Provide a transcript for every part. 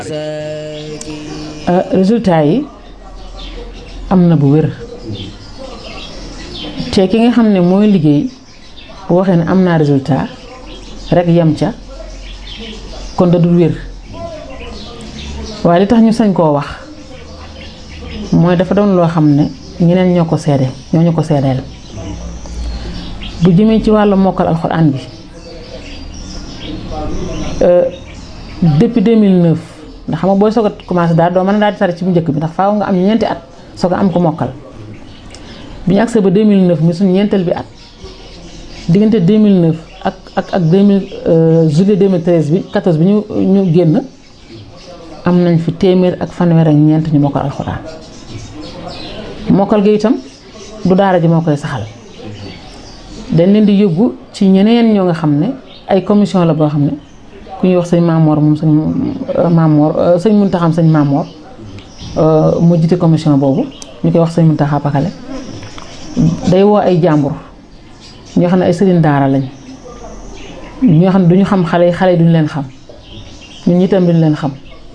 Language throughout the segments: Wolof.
résultat yi am na bu wér te ki nga xam ne mooy liggéey bu waxee ne am naa résultat rek yem ca kon da dul wér waaye li tax ñu sañ koo wax mooy dafa doon loo xam ne ñeneen ñoo ko seede ñoo ñu ko seedeel bu jëmee ci wàllu mokkal alxuraan bi depuis 2009 ndax xam nga booy soog a commencé daal doo mën a daal di tari ci bu njëkk bi ndax faaw nga am ñeenti at soog a am ko mokkal bi ñu agsee ba 2009 mi suñu ñeenteel bi at diggante 2009 ak 2000 juillet 2013 bi 14 bi ñu génn am nañ fi téeméer ak fanweer ak ñeent ñu mokkal alxuraan mokkal gi itam du daara ji moo koy saxal dañ leen di yóbbu ci ñeneen ñoo nga xam ne ay commission la boo xam ne ku ñuy wax sëñ Mamor moom sëñ Muntaxam sëñ Mamor mu jiite commission boobu ñu koy wax sëñ Muntaxa Pakale day woo ay jàmbur ñoo xam ne ay sëriñ daara lañ ñoo xam ne duñu xam xale yi duñu leen xam ñun ñi itam duñu leen xam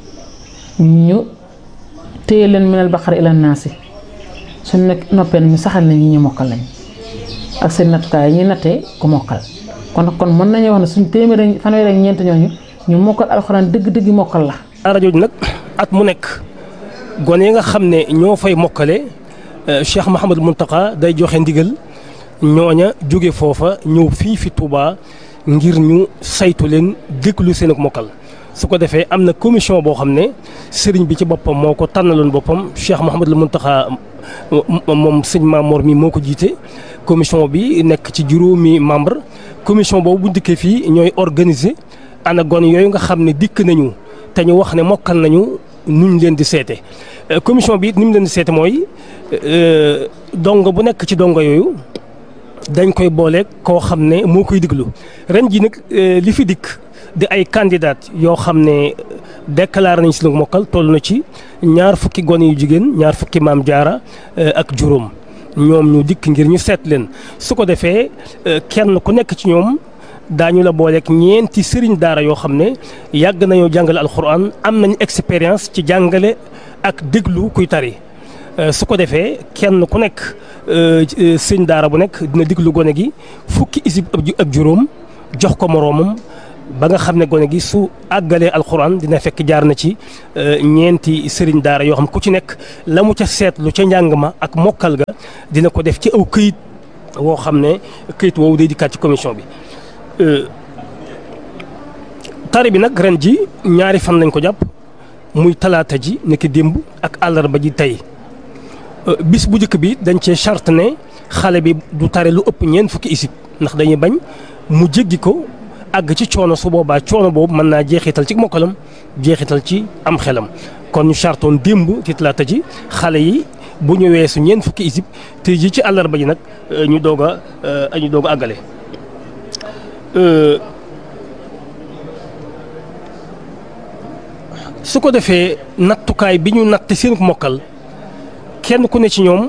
ñu téye leen minal baqara ila naasi suñ nekk noppee ñu saxal na ñi ñu mokkal lañ ak seen nattukaay yi ñuy nattee ku mokkal kon mën nañu wax ne suñ téeméer fanweer ak ñeent ñooñu ñu mokkal alxuraan dëgg-dëgg mokkal la. daara jooju nag at mu nekk gone yi nga xam ne ñoo fay mokkale Cheikh Mouhamadou Mountakha day joxe ndigal ñooña jóge foofa ñëw fii fi Touba ngir ñu saytu leen déglu seen ak mokkal. su ko defee am na commission boo xam ne sëriñ bi ci boppam moo ko tànnaloon boppam Cheikh Mouhamadou Mountakha moom sëñ Mamor mi moo ko jiite commission bi nekk ci juróomi membre commission boobu bu dikkee fii ñooy organiser ana gone yooyu nga xam ne dikk nañu te ñu wax ne mokkal nañu nuñ leen di seete commission bi ni mu leen di seete mooy dongo bu nekk ci dongo yooyu dañ koy boole koo xam ne moo koy diglu ren ji nag li fi dikk di ay candidat yoo xam ne déclaré nañ si lu mokkal toll na ci 2 fukki gone yu jigéen 2 fukki maam jaara ak juróom ñoom ñu dikk ngir ñu seet leen su ko defee kenn ku nekk ci ñoom daañu la booleeg ñeenti sëriñ daara yoo xam ne yàgg nañoo jàngale alxuraan am nañu expérience ci jàngale ak déglu kuy tari su ko defee kenn ku nekk sëriñ daara bu nekk dina déglu gone gi fukki isib ak juróom jox ko moroomam ba nga xam ne gone gi su àggalee alxuraan dina fekk jaar na ci ñeenti sëriñ daara yoo xam ku ci nekk la mu ca seetlu ca njàng ma ak mokkal ga dina ko def ci aw këyit woo xam ne këyit woowu day dikkaat ci commission bi. tari bi nag ren ji 2 fan lañ ko jàpp muy talaata ji nekk démb ak àllarba ji tey bis bu njëkk bi dañ cee charte ne xale bi du tare lu ëpp 4 fukki isib ndax dañuy bañ mu jéggi ko. àgg ci coono su boobaa coono boobu mën naa jeexital ci mokkalam jeexital ci am xelam kon ñu chartoon démb ci talaata ji xale yi bu ñu weesu 4 fukki isib te ji ci àllarba ji nag ñu doog a àggale. su ko defee nattukaay bi ñu natt seen mokkal kenn ku ne ci ñoom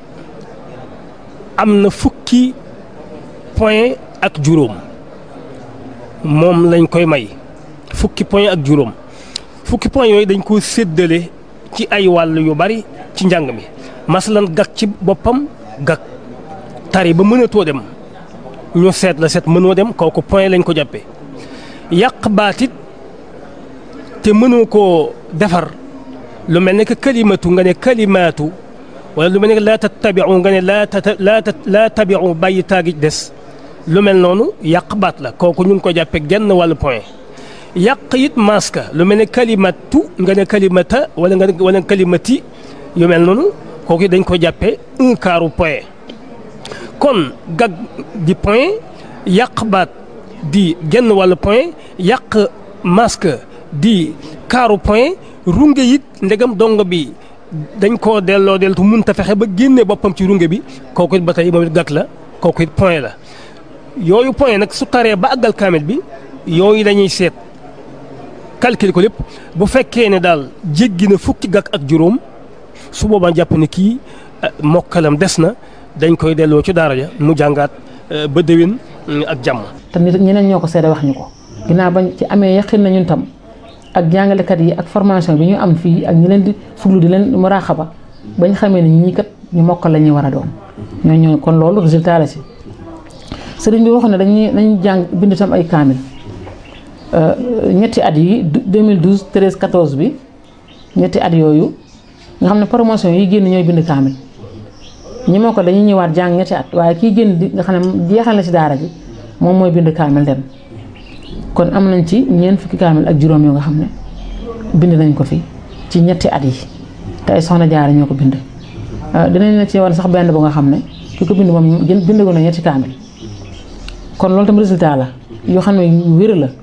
am na fukki point ak juróom. moom lañ koy may fukki point ak juróom fukki point yooyu dañ ko séddale ci ay wàll yu bari ci njàng mi masalan gag ci boppam gag tari ba mënatoo dem ñu seet la seet mënoo dem kooku point lañ ko jàppee yàq baatit te mënoo koo defar lu mel ne que kalimatu nga ne kalimaatu wala lu mel ne que laa tattabiu nga ne laa tabiu bàyyi taagi des lu mel noonu yàq baat la kooku ñu ngi ko jàppee genn wàllu point yàq it maska lu mel ne kalimatu nga ne kalimata wala kalimati yu mel noonu kooku it dañ ko jàppee 1/4 point kon gag di point yàq baat di genn wàllu point yàq maska di 1/4 point runge it ndegam dongo bi dañ koo delloo deltu mënta fexe ba génne boppam ci runge bi kooku it ba tey moom it gag la kooku it point la. yooyu point nag su taree ba àggal kaamil bi yooyu dañuy seet calculer ko lépp bu fekkee ne daal jéggi na fukki gàkk ak juróom su boobaa jàpp ne kii mokkalam des na dañ koy delloo ci daara ja mu jàngaat ba déwén ak jàmm. te nit ñeneen ñoo ko seede wax ñu ko ginnaaw bañ ci amee yaqin na ñun tam ak jàngalekat yi ak formation bi ñu am fii ak ñi leen di fuglu di leen muraaxaba bañ xamee ne ñii kat ñu mokkal la ñuy war a doon ñooñu kon loolu résultat la si. sëriñ bi waxoon ne dañuy jàng bind tam ay kaamil ñetti at yi 2012 13 14 bi ñetti at yooyu nga xam ne promotion yi génn ñooy bind kaamil ñi moo ko dañuy ñëwaat jàng ñetti at waaye kii génn di nga xam ne jeexal na ci daara ji moom mooy bind kaamil dem kon am nañ ci ñeent fukki kaamil ak juróom yoo nga xam ne bind nañ ko fi ci ñetti at yi te ay soxna jaara ñoo ko bind dinañ la ci war sax benn bu nga xam ne ki ko bind moom bind ko na ñetti kaamil kon loolu tam résultat la yoo xam ne yu wér la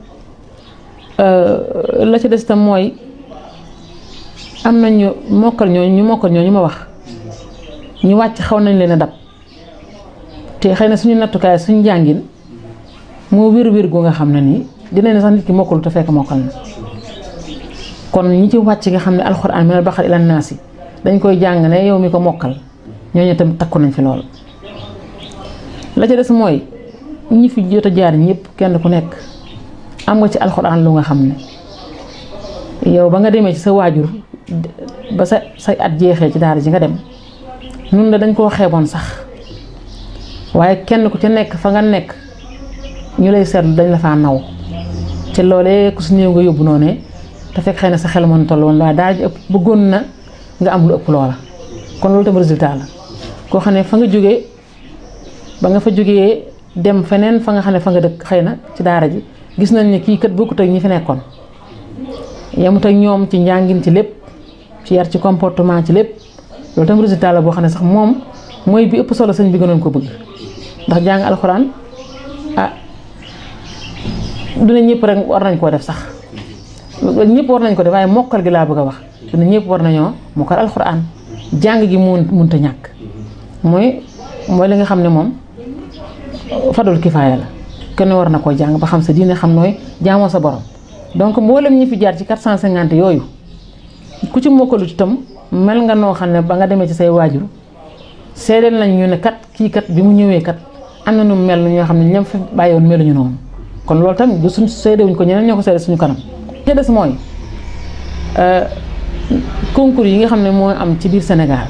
la ci des tam mooy am nañ ñu mokkal ñooñu ma wax ñu wàcc xaw nañ leen a dab te xëy na suñu nattukaay suñu njàngin moo wér-wér gu nga xam ne nii dinañ sax nit ki mokkul te fekk mokkal na kon ñi ci wàcc nga xam ne alxuraan minal baqara ilan naasi dañ koy jàng ne yow mi ko mokkal ñooñu itam takku nañ fi lool. la ci des mooy ñi fi jot a jaar ñëpp kenn ku nekk am nga ci alxuraan lu nga xam ne yow ba nga demee ci sa waajur ba say at jeexee ci daara ji nga dem nun la dañ koo xeeboon sax waaye kenn ku ci nekk fa nga nekk ñu lay seetlu dañ la faa naw ci loolee ku su néew nga yóbbu noonu te fekk xëy na sa xel mën toll woon waaye daara ji ëpp bëggoon na nga am lu ëpp loola kon loolu tam résultat la koo xam ne fa nga jógee ba nga fa jógee dem feneen fa nga xam ne fa nga dëkk xëy na ci daara ji gis nañ ne kii kat bokkut ak ñi fi nekkoon yemut ak ñoom ci njàngin ci lépp ci yar ci comportement ci lépp loolu tam résultat la boo xam ne sax moom mooy bi ëpp solo sëñ bi gënoon ko bëgg ndax jàng alxuraan duna ñëpp rek war nañ koo def sax ñëpp war nañ ko def waaye mokkal gi laa bëgg a wax duna ñëpp war nañoo mokkal alxuraan jàng gi mënta ñàkk mooy li nga xam ne moom fadul kifaaya la kenn war na koo jàng ba xam sa diine xam nooy jaamoo sa borom donc mboolem ñi fi jaar ci 450 yooyu ku ci mokkalu itam mel nga noo xam ne ba nga demee ci say waajur seedeel nañ ñu ne kat kii kat bi mu ñëwee kat am na nu mel ñoo xam ne ñoom fi bàyyi woon meluñu noonu kon loolu tam du suñ seedewuñ ko ñeneen ñoo ko seede suñu kanam. li des mooy concours yi nga xam ne moo am ci biir Sénégal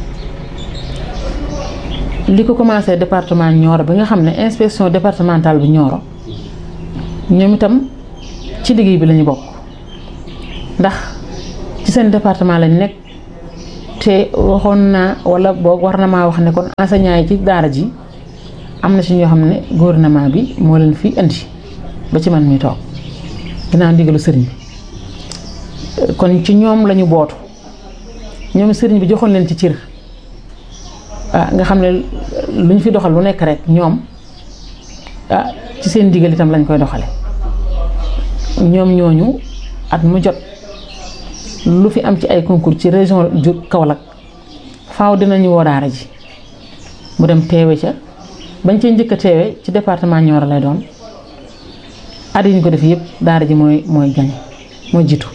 li ko commencé département Nioro bi nga xam ne inspection départementale bu Nioro ñoom itam ci liggéey bi la ñu bokk ndax ci seen département lañ nekk te waxoon naa wala boog war na maa wax ne kon enseignants yi ci daara ji am na ci ñoo xam ne gouvernement bi moo leen fi indi ba ci man mi toog dinaa ndigalu sëriñ bi kon ci ñoom lañu bootu ñoom sëriñ bi joxoon leen ci cër nga xam ne lu ñu fi doxal lu nekk rek ñoom ci seen ndigal itam lañ koy doxale ñoom ñooñu at mu jot lu fi am ci ay concours ci région Kaolack faaw dinañu woo daara ji mu dem teewe ca bañ cee njëkk a teewe ci département Nioro lay doon at yi ñu ko def yëpp daara ji mooy gañ mooy jiitu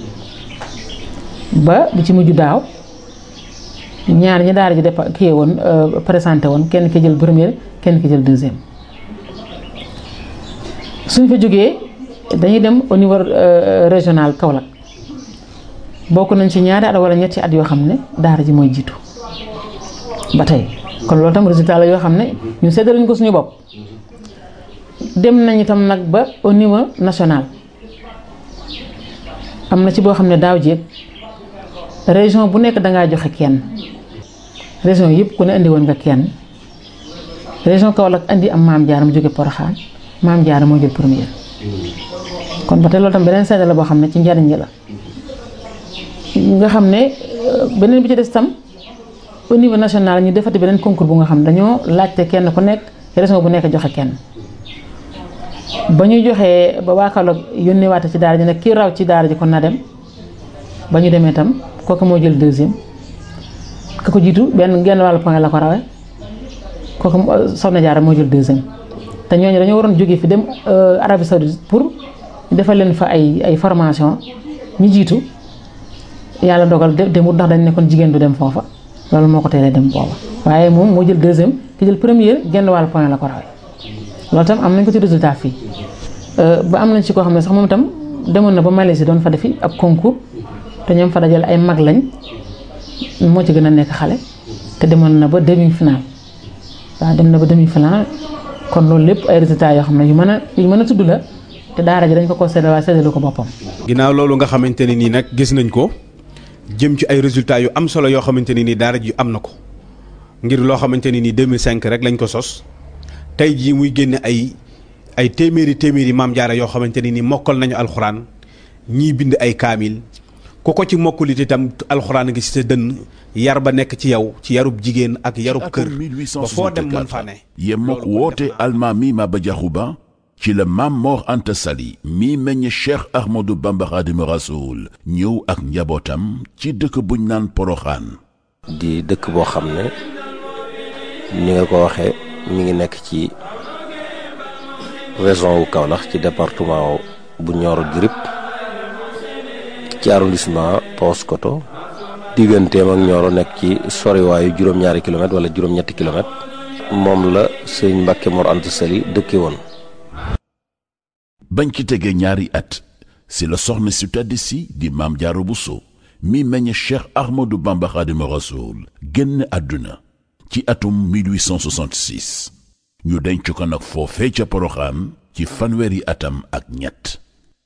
ba bi ci mujj daaw ñaar ñi daara ji kii woon présenté woon kenn ki jël première kenn ki jël deuxième suñ fa jógee dañuy dem au niveau régional Kaolack bokk nañ ci ñaari at wala ñetti at yoo xam ne daara ji mooy jiitu ba tey kon loolu tam résultat la yoo xam ne ñun séddaluñ ko suñu bopp dem nañ itam nag ba au niveau national am na ci boo xam ne daaw jéeg région bu nekk dangaa joxe kenn région yëpp ku ne indi woon nga kenn région Kaolack indi am Maam Jaara mu jóge Porokhane Maam Jaara moo jël première kon ba tey loolu tam beneen séddale boo xam ne ci njariñ la nga xam ne beneen bi ci des tam au niveau national ñu defati beneen concours bu nga xam ne dañoo laajte kenn ku nekk région bu nekk joxe kenn ba ñu joxee ba waa Kaolack yónnee waate ci daara ji nag kii raw ci daara ji kon na dem ba ñu demee tam kooku moo jël deuxième ka ko jiitu genn wàllu point la ko rawee kooku Soxna Jaara moo jël deuxième te ñooñu dañoo waroon jógee fi dem Arabie Saoudite pour defal leen fa ay formation ñu jiitu yàlla dogal demut ndax dañ nekkoon jigéen du dem foofa loolu moo ko teelee dem booba waaye moom moo jël deuxième ki jël première genn wàllu point la ko rawee loolu tam am nañ ko ci résultat fii ba am nañ ci koo xam ne sax moom itam demoon na ba Malaisie doon fa defi ab concours te ñoom fa dajale ay mag lañ moo ci gën a nekk xale te demoon na ba demi-finale waaw dem na ba demi-finale kon loolu lépp ay résultats yoo xam ne yu mën a tudd la te daara ji dañ ko séddale waaye séddale ko boppam. ginnaaw loolu nga xamante ne nii nag gis nañ ko jëm ci ay résultats yu am solo yoo xamante ne nii daara ji am na ko ngir loo xamante ne nii 2005 rek lañ ko sos tey jii muy génne ay téeméeri maam jaara yoo xamante ne nii mokkal nañu alxuraan ñii bind ay kaamil ku ko ci mokkulit itam alxuraan ngi ci sa dënn yar ba nekk ci yow ci yarub jigéen ak yarub kër ba foo dem mën fa ne. yemook woote almaami Maba Diakhou Ba ci la Maam Mor Anta Sali mi meññ Cheikh Ahmadou Bamba Khadimu Rasoul ñëw ak njabootam ci dëkk buñ naan Poroxaan. di dëkk boo xam ne ni nga ko waxee mi ngi nekk ci région wu Kaolack ci département bu Nioro du Rip ci arrondissement Paoskoto digganteem ak Nioro nekk ci soriwaayu juróom-ñaari kilomètre wala juróom-ñetti kilomètre moom la sëñ Mbàkke Mor Anta Sali dëkke woon. bañ ci tegee ñaari at si la soxna si tedd si di Maam Jaara Buso mi meññ Cheikh Ahmadou Bamba Khadimu Rasoul génn àdduna ci atum 1866 ñu denc ko nag foofee ca Poroxaan ci fanweeri atam ak ñett.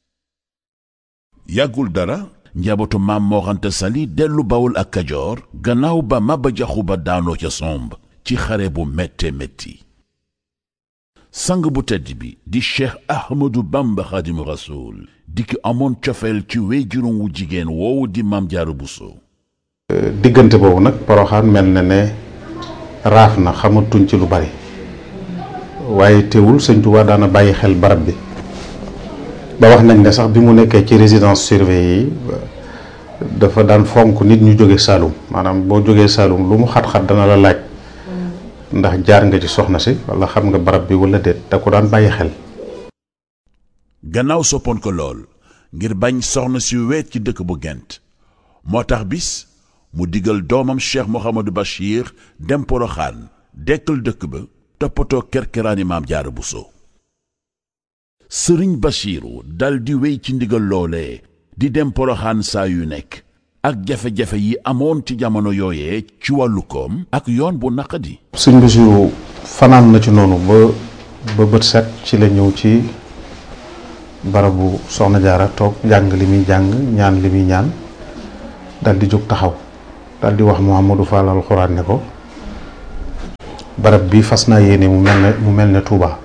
yàggul dara njabootu Maam Mor Anta Sali dellu Bawol ak Kajoor gannaaw ba Maba Diakhou Ba daanoo ca somb ci xare bu métte métti. sang bu tedd bi di Cheikh Ahmadou Bamba Khadimu Rasoul di ki amoon cofeel ci wéyjuram wu jigéen woowu di Maam Jaara Buso. diggante boobu nag Poroxaan mel na ne raaf na xamatuñ ci lu bari waaye teewul Sëñ Tuubaa daana bàyyi xel barab bi ba wax nañ ne sax bi mu nekkee ci résidence surveillée yi dafa daan fonk nit ñu jóge Saalum maanaam boo jógee Saalum lu mu xat-xat dana la laaj ndax jaar nga ci soxna si wala xam nga barab bi wala déet da ko daan bàyyi xel. gannaaw soppoon ko lool ngir bañ soxna si weet ci dëkk bu Gent moo tax bis mu digal doomam Cheikh Mouhamadou Bachir dem Poroxaan dekkal dëkk ba toppatoo kerkeraani Maam Jaara Buso. sëriñ Bachiru dal di wéy ci ndigal loolee di dem Poroxaan saa yu nekk ak jafe-jafe yi amoon ci jamono yooyee ci wàllu koom ak yoon bu naqadi. sëñ Bachiru fanaan na ci noonu ba bët set ci la ñëw ci barabu soxna Jaara toog jàng li muy jàng ñaan li muy ñaan dal di jóg taxaw dal di wax Mouhamadou Fall alxuraan ne ko barab bi fas naa yéene mu mel ne Touba.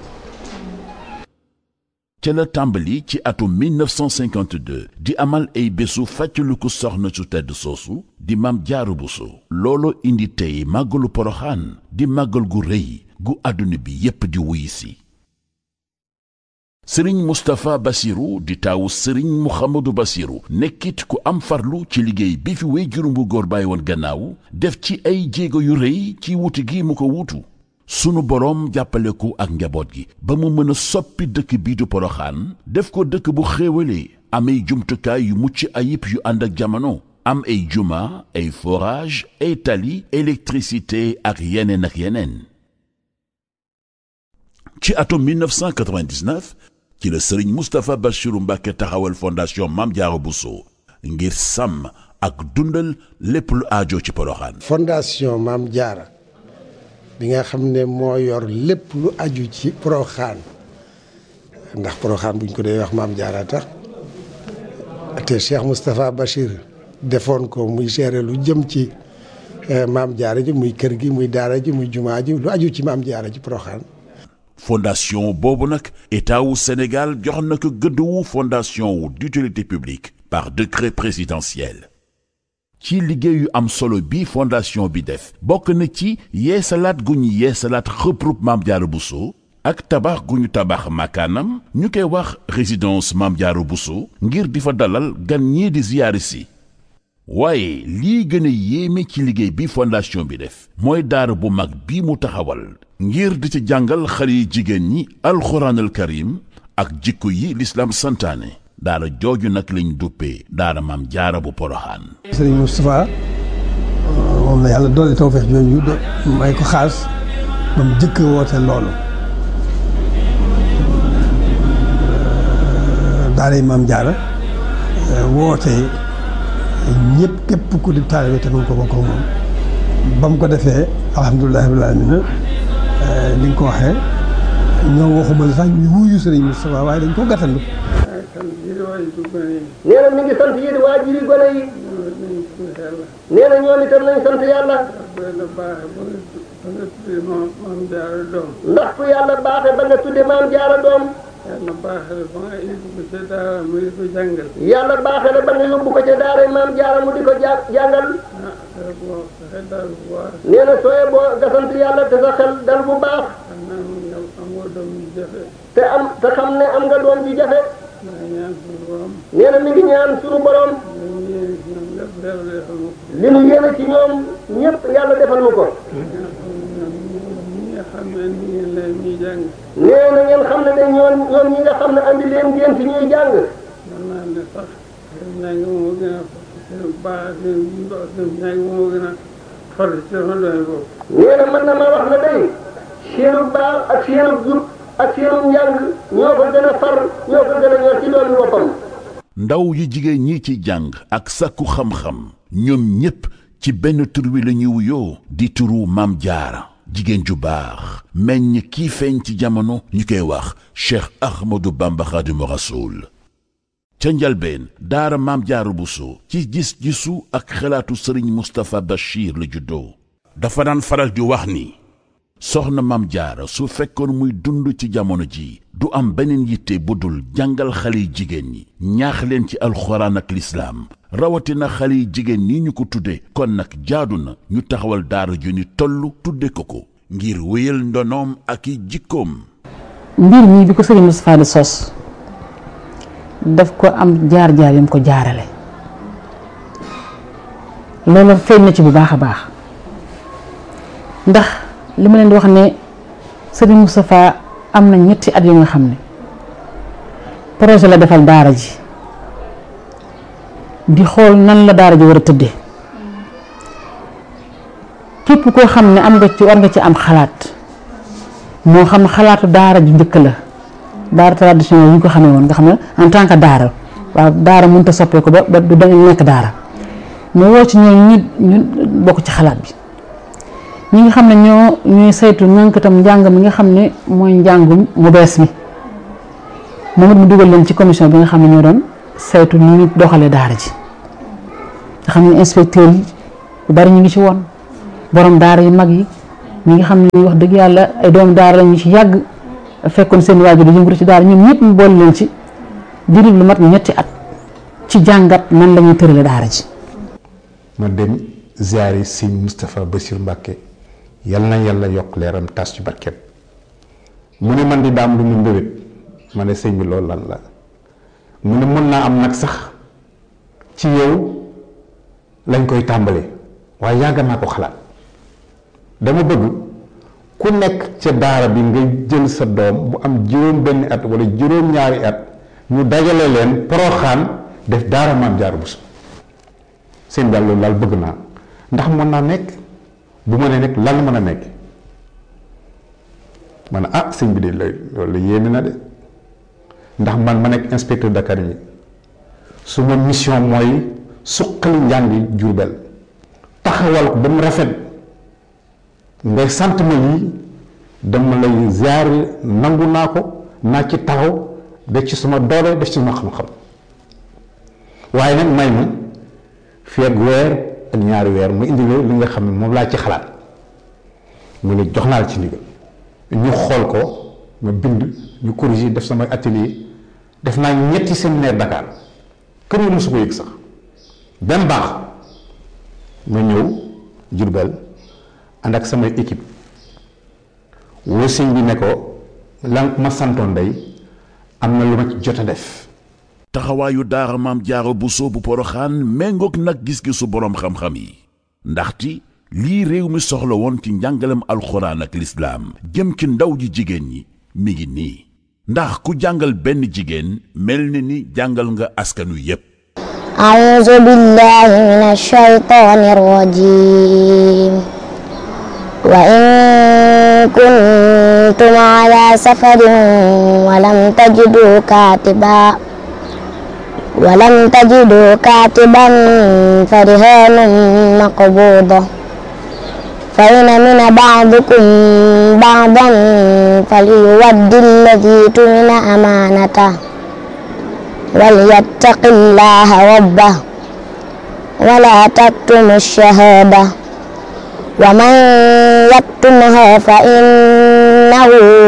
ca la tàmbali ci atum 1952 di amal ay bésu fàttaliku soxna su tedd soosu di Maam Jaara Buso. looloo indi tey màggalu Poroxaan di màggal gu rëy gu àdduna bi yépp di wuy si. sëriñ Moustapha Bassirou di taawu sëriñ Mouhamadou Bassirou nekkit ku am farlu ci liggéey bi fi wéyjuram bu góor bàyyi woon gannaaw def ci ay jéego yu rëy ci wuti gi mu ko wuutu. sunu boroom jàppale ko ak njaboot gi ba mu mën a soppi dëkk bii du Poroxaan def ko dëkk bu xéewalee am ay jumtukaay yu mucc ayib yu ànd ak jamono am ay juma ay forage ay tali électricité ak yeneen ak yeneen. ci atum 1999 ci la sëriñ Moustapha Bassirou Mbacké taxawal fondation Maam Jaara Buso ngir sàmm ak dundal lépp lu aajo ci Poroxaan. fondation Maam Jaara bi nga xam ne moo yor lépp lu aju ci Poroxaan ndax Poroxaan buñ ko dee wax Maam Jaara tax te Cheikh Moustapha Bachir defoon ko muy gérer lu jëm ci Maam Jaara ji muy kër gi muy daara ji muy jumaa ji lu aju ci Maam Jaara ji Poroxaan. fondation boobu nag état wu Sénégal jox na ko gëdd wu fondation wu d'utilité publique par décret présidentiel. ci liggéeyu am solo bi fondation bi def bokk na ci yeesalaat gu ñu yeesalaat xëprub Maam Jaara Buso ak tabax gu ñu tabax makaanam ñu koy wax résidence Maam Jaara Buso ngir di fa dalal gan ñii di ziyaari si. waaye lii gën a yéeme ci liggéey bi fondation bi def mooy daara bu mag bi mu taxawal ngir di ci jàngal xale yi jigéen ñi alxuraanal karim ak jikko yi lislaam santaane. daara jooju nag lañ duppee daara Maam Jaara bu Poroxaan. sëriñ Moustapha moom la yàlla doole tawfeex jooju may ko xaas ba mu jëkk woote loolu daaray Maam Jaara woote ñëpp képp ku di taalibe te nu ko bokk moom ba mu ko defee alhamdulilah rabbil aalamiina ni nga ko waxee ñoo waxuma la sax ñu wuyu Sëriñ Moustapha waaye dañ ko gàttandu. nee na mi ngi sant yéen waajur yi gone yi. nee na ñoom itam nañ sant yàlla. ndax ku yàlla baaxee ba nga tudde Maam Jaara doom. yàlla baaxee la ba nga yóbbu ko ca daara mu di ko jàngal. yàlla baaxee la ba nga yóbbu ko ca daara Maam Jaara mu di ko jàngal. nee na sooyee boo nga sant yàlla te sa xel dal bu baax. te xam ne am nga doom ji jafe. nee na mi ngi ñaan suñu borom. li nu yéene ci ñoom ñëpp yàlla defal nu ko. nee na ngeen xam ne de ñoom ñi nga xam ne andi leen ngeen ci ñuy jàng. nee na mën na ma wax ne day seenu baax ak seenu jub ak seenu njàng ñoo ko gën a far ñoo ko gën a ñor ci doomi boppam. ndaw yu jigéen ñi ci jàng ak sàkku xam-xam ñoom ñépp ci benn tur wi la ñu wuyoo di turu Maam Jaara jigéen ju baax meññ kii feeñ ci jamono ñu koy wax Cheikh Ahmadou Bamba Khadimu Rasoul ca njalbeen daara Maam Jaara Buso ci gis-gisu ak xalaatu Sëriñ Moustapha Bachir la juddoo dafa daan faral di wax ni soxna Maam Jaara su fekkoon muy dund ci jamono ji du am beneen yitte bu dul jàngal xale yi jigéen ñi ñaax leen ci alxuraan ak lislaam rawatina xale yi jigéen ñi ñu ko tudde kon nag jaadu na ñu taxawal daara ju ni toll tudde ko ngir wéyal ndonoom ak i jikkoom. mbir mi bi ko Sëriñ Moustapha di sos daf ko am jaar-jaar yam ko jaarale loolu feeñ na ci bu baax a baax ndax li ma leen di wax ne Sëriñ Moustapha am na ñetti at yu nga xam ne projet la defal daara ji di xool nan la daara ji war a tëdde képp koo xam ne am nga ci war nga ci am xalaat moo xam xalaatu daara ju njëkk la daara traditionnel yi ñu ko xamee woon nga xam ne en tant que daara waaw daara mënut a soppeeku ba du dañu nekk daara mu woo ci ñoom ñu bokk ci xalaat bi ñi nga xam ne ñooy saytu ñànkatam njàng mi nga xam ne mooy njàngum mu bees mi moom it mu dugal leen ci commission bi nga xam ne ñoo doon saytu ni ñu doxalee daara ji nga xam ne inspecteur yi yu bari ñu ngi ci woon borom daara yu mag yi ñi nga xam ne wax dëgg yàlla ay doomu daara lañu ci yàgg fekkoon seen waajur di yëngatu ci daara ñoom ñëpp mu boole leen ci diiru lu mat ñetti at ci jàngat nan la ñuy tërale daara ji. ma dem ziyaari Sëñ Moustapha Bassir Mbàkke yal na yàlla yokk leeram tas ci barkeem mu ne man di daam lu mu mbébét ma ne sëñ bi loolu lan la mu ne mën naa am nag sax ci yow lañ koy tàmbalee waaye yàgg naa ko xalaat dama bëgg ku nekk ca daara bi nga jël sa doom bu am juróom benn at wala juróom ñaari at ñu dajale leen Poroxaan def daara Maam Jaara Buso sëñ bi loolu daal bëgg naa ndax mën naa nekk bu ma nee nekk lan mën a nekk ma ne ah sëñ bi de loolu la yéeme na de ndax man ma nekk inspecteur d'académie su ma mission mooy suqali njàngi Jurbel taxawal ko ba mu rafet ngay sant ma lii dama lay ziar nangu naa ko naa ci taxaw def ci suma doole def ci suma xam-xam waaye nag may ma fii ak weer ak ñaari weer mu indi li nga xam ne moom laa ci xalaat mu ne jox naa la ci ndigal ñu xool ko ma bind ñu corriger def samay atelier def naa ñetti séminaire Dakar kër yi mosu ko yëg sax benn baax ma ñëw Jurbel ànd ak samay équipe woo sëñ bi ne ko lan ma santoon day am na lu ma ci jot a def. taxawaayu daara Maam Jaara Buso bu Poroxaan méngoog nag gis-gisu boroom xam-xam yi ndaxte lii réew mi soxla woon ci njàngalem alxuraan ak lislaam jëm ci ndaw ji jigéen ñi mi ngi nii ndax ku jàngal benn jigéen mel ni jàngal nga askanu yépp. a'uuzu billaahi mina shaytaani rajiim wa in kuntum ala safarin wa lam tajidu kaatiban ولم تجدوا كاتبا فرهان مقبوضة فإن من بعضكم بعضا فليؤد الذي اؤتمن أمانته وليتق الله ربه ولا تكتموا الشهادة ومن يكتمها فإنه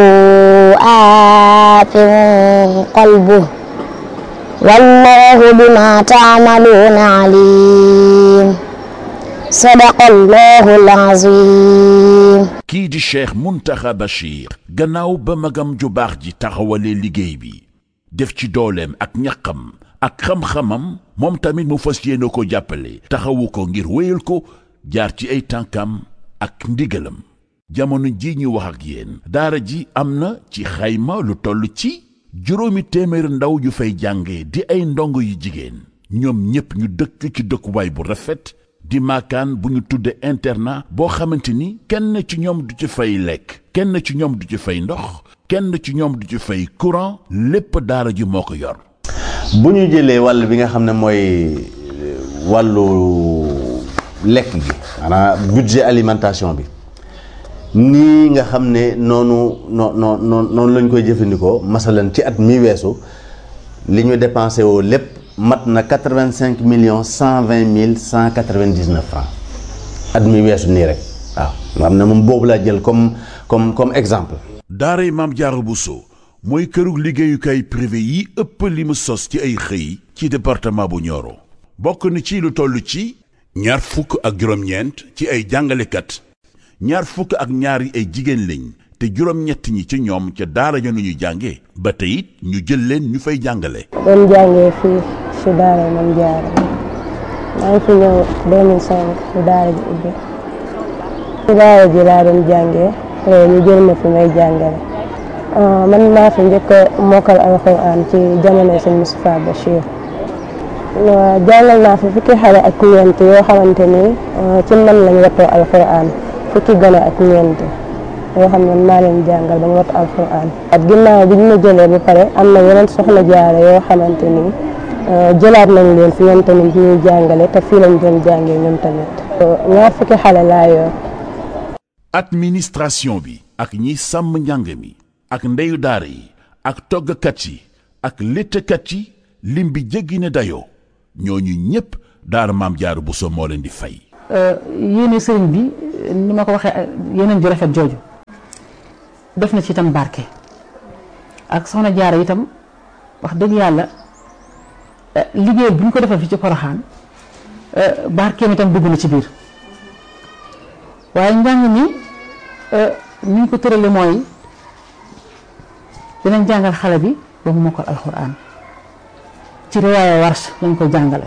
آثم قلبه والله بما تعملون عليم صدق الله العظيم. kii di Cheikh Mountakha Bachir gannaaw ba magam ju baax ji taxawalee liggéey bi def ci dooleem ak ñaqam ak xam-xamam moom tamit mu fas yéene ko jàppale taxawu ko ngir wéyal ko jaar ci ay tànkam ak ndigalam. jamono ji ñu wax ak yéen daara ji am na ci xayma lu toll ci 800 ndaw yu fay jànge di ay ndongo yu jigéen ñoom ñépp ñu dëkk ci dëkkuwaay bu rafet di maakaan bu ñu tudde internat boo xamante ni kenn ci ñoom du ci fay lekk kenn ci ñoom du ci fay ndox kenn ci ñoom du ci fay courant lépp daara ji moo ko yor. bu ñu jëlee wàll bi nga xam ne mooy wàllu lekk gi maanaam budget alimentation bi nii nga xam ne noonu lañ koy jëfandikoo masalan ci at mi weesu li ñu dépensé woo lépp mat na 85 millions 120 mille 199 francs at mi weesu nii rek waaw nga xam ne moom boobu laa jël comme exemple. daaray Maam Jaara Buso mooy kërug liggéeyukaay privé yi ëpp li mu sos ci ay xëy ci département bu Nioro bokk na ci lu toll ci 29 ci ay jàngalekat 22 ay jigéen lañ te 7 ñi ci ñoom ca daara ja nu ñu jànge ba tey it ñu jël leen ñu fay jàngale. doon jàngee fii ci daara Maam Jaara maa ngi fi ñëw 2005 ci daara ji ubbi ci daara ji laa doon jàngee ñu jël ma fi may jàngale. man maa fi njëkk a mokkal alxuraan ci jamono sëñ Moustapha Bachir jàngal naa fi fukki xale ak ñeent yoo xamante ni ci man lañ wattoo alxuraan fukki gone ak ñeent yoo xam ne maa leen jàngal ba ñu wattu alxuraan. at ginnaaw bi ñu ma jëlee ba pare am na yeneen soxna jaare yoo xamante ni jëlaat nañ leen fi ñoom tamit ñuy jàngale te fii lañ doon jàngee ñoom tamit. ñaar fukki xale laa yor. administration bi ak ñi sàmm njàng mi ak ndeyu daara yi ak toggkat yi ak léttkat yi lim bi jéggi ne dayoo ñooñu ñépp daara Maam Jaara Buso moo leen di fay. yéene sëriñ bi ni ma ko waxee yeneen ju rafet jooju def na ci itam barke ak soxna Jaara itam wax dëgg yàlla liggéey bu ñu ko defal fi ci Poroxaan barkeem itam dugg na ci biir waaye njàng mi ni ñu ko tërale mooy dinañ jàngal xale bi ba mu mokkal alxuraan ci riwaaya Warsh lañ ko jàngale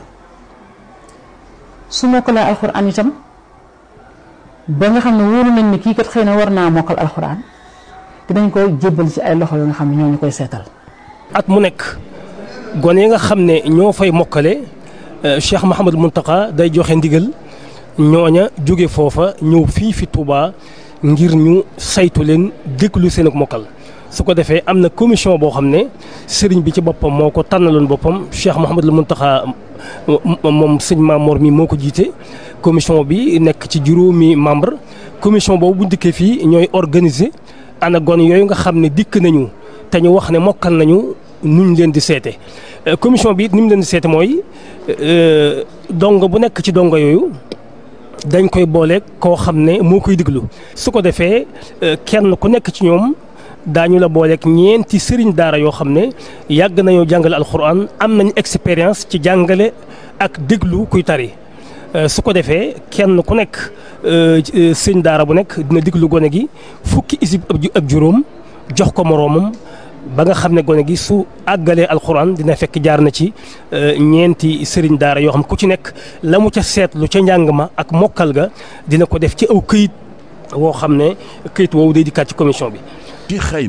su mokkalee alxuraan itam ba nga xam ne wóolu nañ ne kii kat xëy na war naa mokkal alxuraan dinañ ko jébbal ci ay loxo yoo nga xam ne ñoo ñu koy seetal. at mu nekk gone yi nga xam ne ñoo fay mokkale Cheikh Mouhamadou Mountakha day joxe ndigal ñooña jóge foofa ñëw fii fi Touba ngir ñu saytu leen déglu seen ak mokkal. su ko defee am na commission boo xam ne sëriñ bi ci boppam moo ko tànnaloon boppam Cheikh Mouhamadou Mountakha moom sëñ Mamor mi moo ko jiite commission bi nekk ci 5 membre commission boobu bu dikkee fii ñooy organiser ana gone yooyu nga xam ne dikk nañu te ñu wax ne mokkal nañu nuñ leen di seete commission bi it ni mu leen di seete mooy dongo bu nekk ci dongo yooyu dañ koy boole koo xam ne moo koy diglu su ko defee kenn ku nekk ci ñoom daañu la booleeg ñeenti sëriñ daara yoo xam ne yàgg nañoo jàngale alxuraan am nañ expérience ci jàngale ak déglu kuy tari su ko defee kenn ku nekk sëriñ daara bu nekk dina déglu gone gi fukki isib ak juróom jox ko moroomam ba nga xam ne gone gi su àggalee alxuraan dina fekk jaar na ci ñeenti sëriñ daara yoo xam ku ci nekk la mu ca seetlu ca njàng ma ak mokkal ga dina ko def ci aw këyit woo xam ne këyit woowu day dikkaat ci commission bi. ci xayma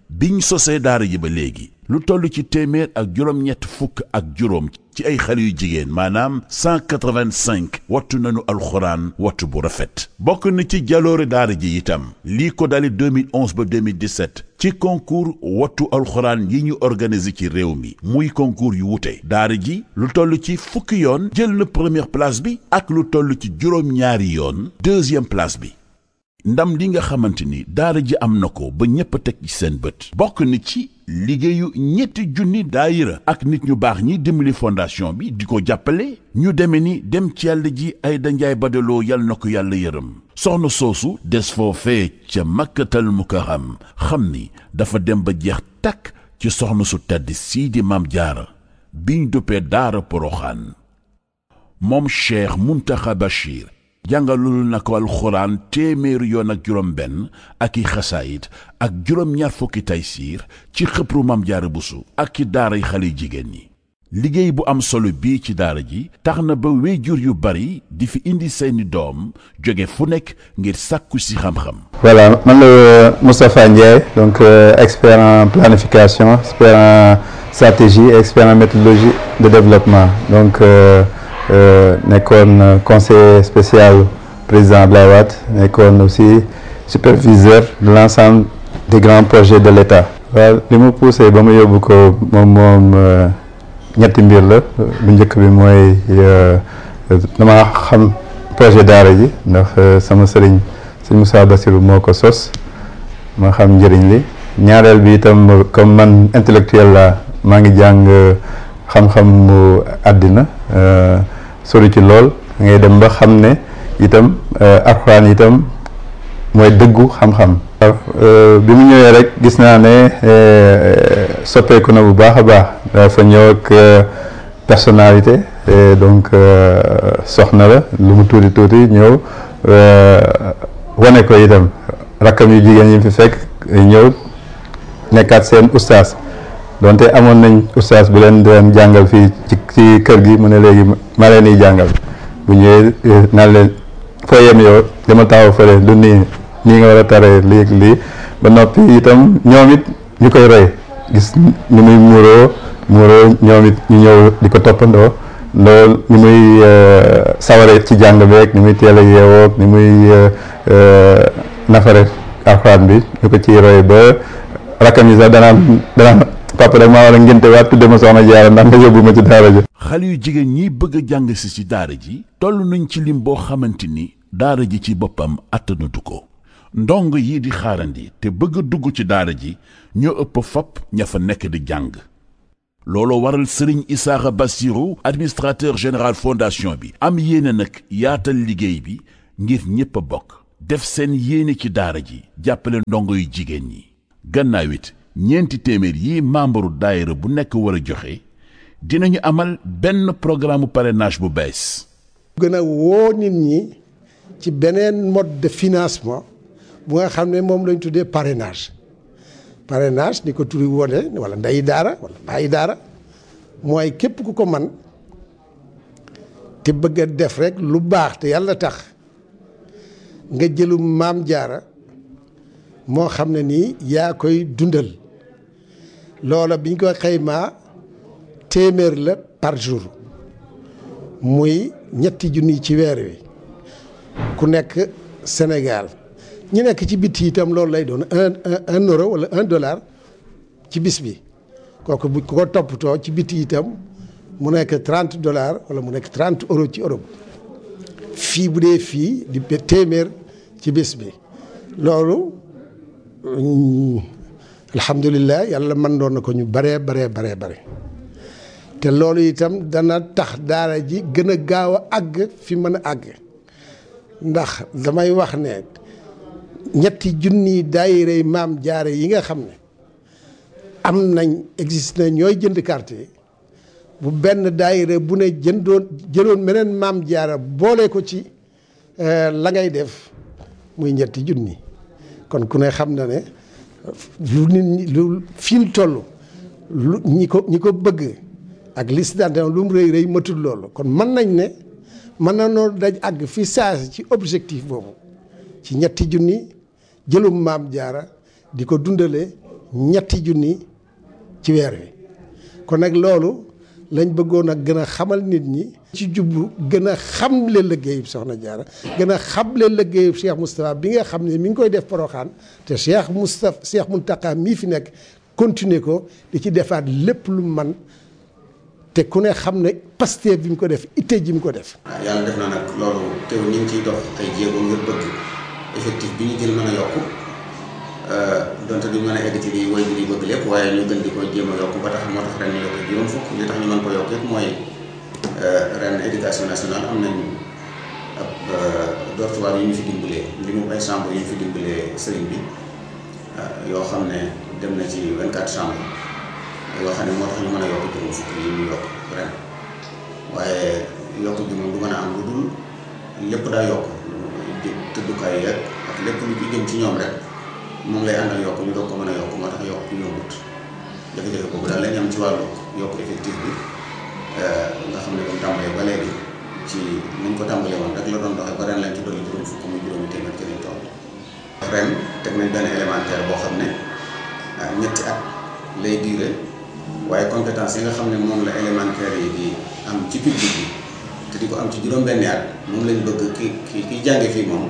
biñ sosee daara ji ba léegi lu toll ci téeméer ak juróom-ñett fukk ak juróom ci ay xale yu jigéen maanaam 185 wattu nañu alxuraan wattu bu rafet. bokk na ci jaloore daara ji itam lii ko dali 2011 ba 2017 ci concours wattu alxuraan yi ñu organisé ci réew mi muy concours yu wute. daara ji lu toll ci fukki yoon jël na première place bi ak lu toll ci juróom-ñaari yoon deuxième place bi. ndam li nga xamante ni daara ji am na ko ba ñépp a teg ci seen bët bokk na ci liggéeyu ñetti junni daayira ak nit ñu baax ñi dimbali fondation bi di ko jàppale ñu deme ni dem ci yàlla ji Ayda Njaay Badaloo yal na ko yàlla yërëm soxna soosu des foofee ca Makkatal Mukarram xam ni dafa dem ba jeex takk ci soxna su tedd sii di Maam Jaara biñ duppee daara Poroxaan moom Cheikh Muntaxa Bachir jàngalul na ko alxuraan téeméeri yoon ak juróom benn ak i xasaayit ak juróom-ñaar fukki taysiir ci xëpru Maam Jaara Buso ak ci daaray xale jigéen ñi. liggéey bu am solo bii ci daara ji tax na ba wéyjur yu bari di fi indi seeni doom jóge fu nekk ngir sàkku si xam-xam. Voilà, man la Moustapha Ndiaye donc expert en planification, expert en stratégie et expert en méthodologie de développement donc nekkoon conseiller spécial président Abdoulaye Wade nekkoon aussi superviseur de l'ensemble des grands projets de l'État. waaw li mu poussé ba mu yóbbu ko moom ñetti mbir la bu njëkk bi mooy dama xam projet daara ji ndax sama sëriñ sëñ Moussa Bassirou moo ko sos ma xam njëriñ li ñaareel bi itam comme man intellectuel la maa ngi jàng xam-xam mu àddina sori ci lool ngay dem ba xam ne itam alxuraan itam mooy dëggu xam-xam. bi mu ñëwee rek gis naa ne soppeeku na bu baax a baax dafa ñëw ak personnalité donc soxna la lu mu tuuti tuuti ñëw wane ko itam rakkam yu jigéen yi fi fekk ñëw nekkaat seen ustaas donte amoon nañ ustaas bu leen doon jàngal fii ci kër gi mu ne léegi ma leen di jàngal bu ñëwee naan leen foo yem yow dama taxaw fële du nii nga war a taree lii ba noppi itam ñoom it ñu koy roy gis ni muy muuroo ñoom it ñu ñëw di ko toppandoo loolu ni muy saware ci jàng beeg ni muy teel a yeewoo ni muy nafare alxuraan bi ñu ko ciy roy ba rakkam yi sax danaan papa rek maa war a ngénte waat tudde ma soxna Jaara ndax nga yóbbu ma ci daara ji. xale yu jigéen ñi bëgg a jàng si ci daara ji toll nañ ci lim boo xamante ni daara ji ci boppam attanatu ko ndong yi di xaarandi te bëgg a dugg ci daara ji ñoo ëpp fopp ña fa nekk di jàng looloo waral Serigne Issakha Bassirou administrateur général fondation bi am yéene nag yaatal liggéey bi ngir ñépp a bokk def seen yéene ci daara ji jàppale ndongo yu jigéen ñi gannaaw it ñeenti téeméer yi membre daayira bu nekk war a joxe dinañu amal benn programme parrainage bu bees. gën a woo nit ñi ci beneen mode de financement bu nga xam ne moom lañ tuddee parrainage ni ko turi wone wala ndeyi daara wala bàyyi daara mooy képp ku ko man te bëgg a def rek lu baax te yàlla tax nga jëlu Maam Jaara moo xam ne nii yaa koy dundal loola biñ ko xaymaa téeméer la par jour muy ñetti junni ci weer wi ku nekk Sénégal ñi nekk ci biti itam loolu lay doon un euro wala $1 ci bis bi kooku bu ko toppatoo ci biti itam mu nekk $30 wala mu nekk 30 euros ci Europe fii bu dee fii di téeméer ci bis bi loolu alhamdulilah yàlla mën doon na ko ñu bare te loolu itam dana tax daara ji gën a gaaw a àgg fi mën a àgg ndax damay wax ne ñetti junni daayira Maam Jaara yi nga xam ne am nañ existe na ñooy jënd carte yi bu benn daayira bu ne jëloon meneen Maam Jaara boole ko ci la ngay def muy ñetti junni kon ku ne xam na ne lu nit ñi lu fi ñu toll lu ñi ko bëgg ak liste d'adhésion lu mu rëy matul loolu kon mën nañ ne mën na noo daj àgg fi saasi ci objectif boobu ci ñetti junni jëlum Maam Jaara di ko dundale ñetti junni ci weer wi kon nag loolu lañ bëggoon a gën a xamal nit ñi ci jublu gën a xamle liggéeyub Soxna Jaara gën a xamle liggéeyub Cheikh Moustapha bi nga xam ne mi ngi koy def Porokhane te Cheikh Mountakha mii fi nekk continuer ko di ci defaat lépp lu man te ku ne xam ne Pastef bi mu ko def itte ji mu ko def. yàlla def na nag loolu teew ñu ngi ciy dox ay jéego ngir bëgg effectif bi ñu jël mën a yokku donte duñ mën a egg ci lii woy bi di bëgg lépp waaye ñu gën di ko jéem a yokku ba tax moo tax ren ñu yokk juróom fukk li tax ñu mën ko yokk yëpp mooy ren éducation nationale am nañ ab dortoir yu ñu fi dimbalee li mu ay chambre yu ñu fi dimbalee sëriñ bi yoo xam ne dem na ci 24 chambres yoo xam ne moo tax ñu mën a yokk juróom fukk yi ñu yokk ren waaye yokk bi moom du mën a am lu dul lépp daa yokk tëddukaay yeeg ak lépp lu ci jëm ci ñoom rek moom lay àndal yokk ñu doog ko mën a yokk moo tax yokk yombut jafe-jafe boobu daal lañ am ci wàllu yokk effectif bi nga xam ne ba mu tàmbalee ba léegi ci nañ ko tàmbalee woon rek la doon doxee ba ren lañ ci dolli juróom fukk muy juróomi téeméer ci lañ toll ren teg nañ benn élémentaire boo xam ne ñetti at lay duré waaye compétence yi nga xam ne moom la élémentaire yi di am ci public bi te di ko am ci juróom-benni at moom lañ bëgg ki jànge fii moom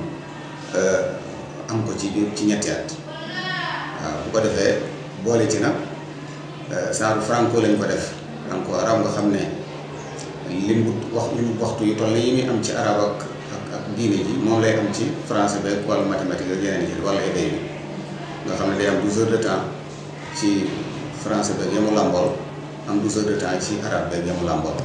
am ko ci ñetti at waaw bu ko defee boole ci nag genre franco lañ ko def franco arab nga xam ne lim waxtu yu toll yi muy am ci arab ak diine ji moom lay am ci français beeg wàllu mathématique ak yeneen yi wala éday bi nga xam ne day am 12 heures de temps ci français beeg yamu làmbool am 12 heures de temps ci arabe beeg yamu làmbool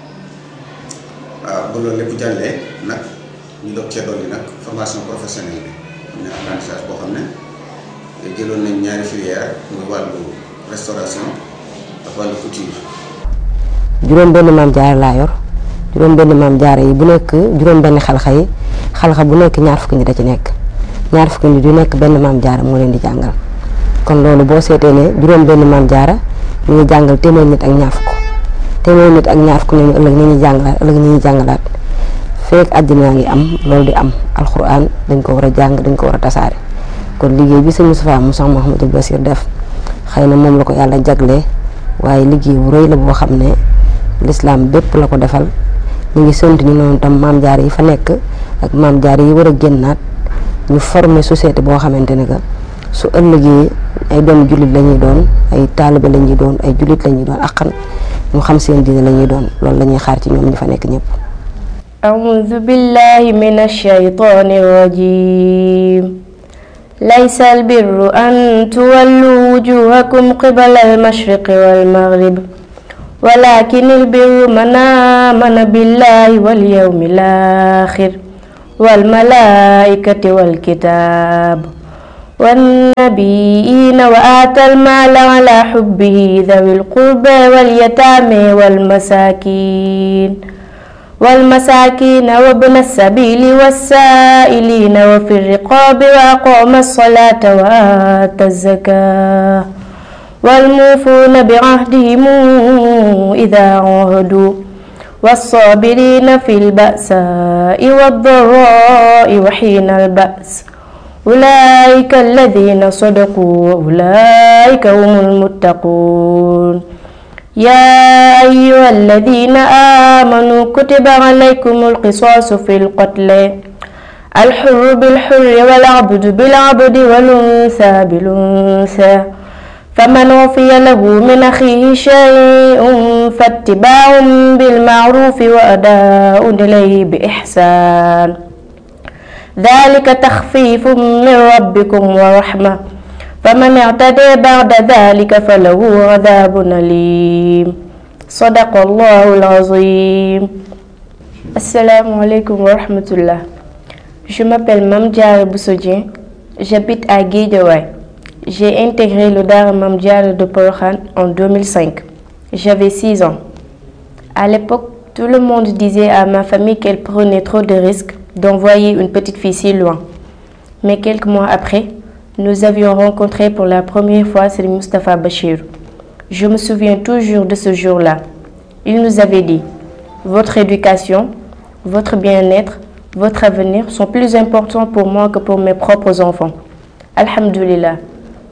waaw ba loolu lépp jàllee nag ñu doog cee dolli nag formation professionnelle bi am na apprentissage boo xam ne jëloon nañ ñaari filière muy wàllu restauration ak wàllu couture. juróom benn maam jaara laa yor juróom benn maam jaara yi bu nekk juróom benn xalxa yi xalxa bu nekk ñaar fukki nit a ci nekk ñaar fukki nit yu nekk benn maam jaara moo leen di jàngal kon loolu boo seetee ne juróom benn maam jaara ñu ngi jàngal téeméer nit ak ñaar fukk téeméer nit ak ñaar fukk nañu ëllëg ni ñuy jàngalaat ëllëg ni ñuy jàngalaat feek àddina ngi am loolu di am alxuraan dañ ko war a jàng dañ ko war a tasaare kon liggéey bi sëñ Moustapha mu Cheikh Mouhamadou Bassir def xëy na moom la ko yàlla jaglee waaye liggéey bu rëy la boo xam ne lislaam bépp la ko defal ñu ngi sant ñu noonu tam maam jaar yi fa nekk ak maam jaar yi war a génnaat ñu former société boo xamante ne que su ëllëgee ay doomu jullit la ñuy doon ay taalibe la ñuy doon ay jullit la ñuy doon akkan ñu xam seen diine la ñuy doon loolu la ñuy xaar ci ñoom ñi fa nekk ñëpp. أعوذ بالله من الشيطان الرجيم ليس البر أن تولوا وجوهكم قبل المشرق والمغرب ولكن البر من آمن بالله واليوم الآخر والملائكة والكتاب والنبيين وآتى المال على حبه ذوي القربى واليتامى والمساكين وابن السبيل والسائلين وفي الرقاب وأقام الصلاة وآتى الزكاة والموفون بعهدهم إذا عاهدوا والصابرين في البأساء والضراء وحين البأس أولئك الذين صدقوا وأولئك هم المتقون يا أيها الذين آمنوا كتب عليكم القصاص في القتل الحر بالحر والعبد بالعبد والأنثى بالأنثى فمن عفي له من أخيه شيء فاتباع بالمعروف وأداء إليه بإحسان ذلك تخفيف من ربكم ورحمة فمن اعتدى بعد ذلك فله عذاب أليم صدق الله العظيم. Assalamu alaikum wa rahmatullah. Je m'appelle Mame Diarra Bousso Dieng, j'habite à Guédiawaye. J'ai intégré le Daara Mame Diarra de Porokhane en 2005. J'avais 6 ans. À l'époque, tout le monde disait à ma famille qu'elle prenait trop de risques d'envoyer une petite fille si loin. Mais quelques mois après, nous avions rencontré pour la première fois Serigne Moustapha Bachir. Je me souviens toujours de ce jour-là. Il nous avait dit: votre éducation, votre bien-être, votre avenir sont plus importants pour moi que pour mes propres enfants. Alhamdulillah,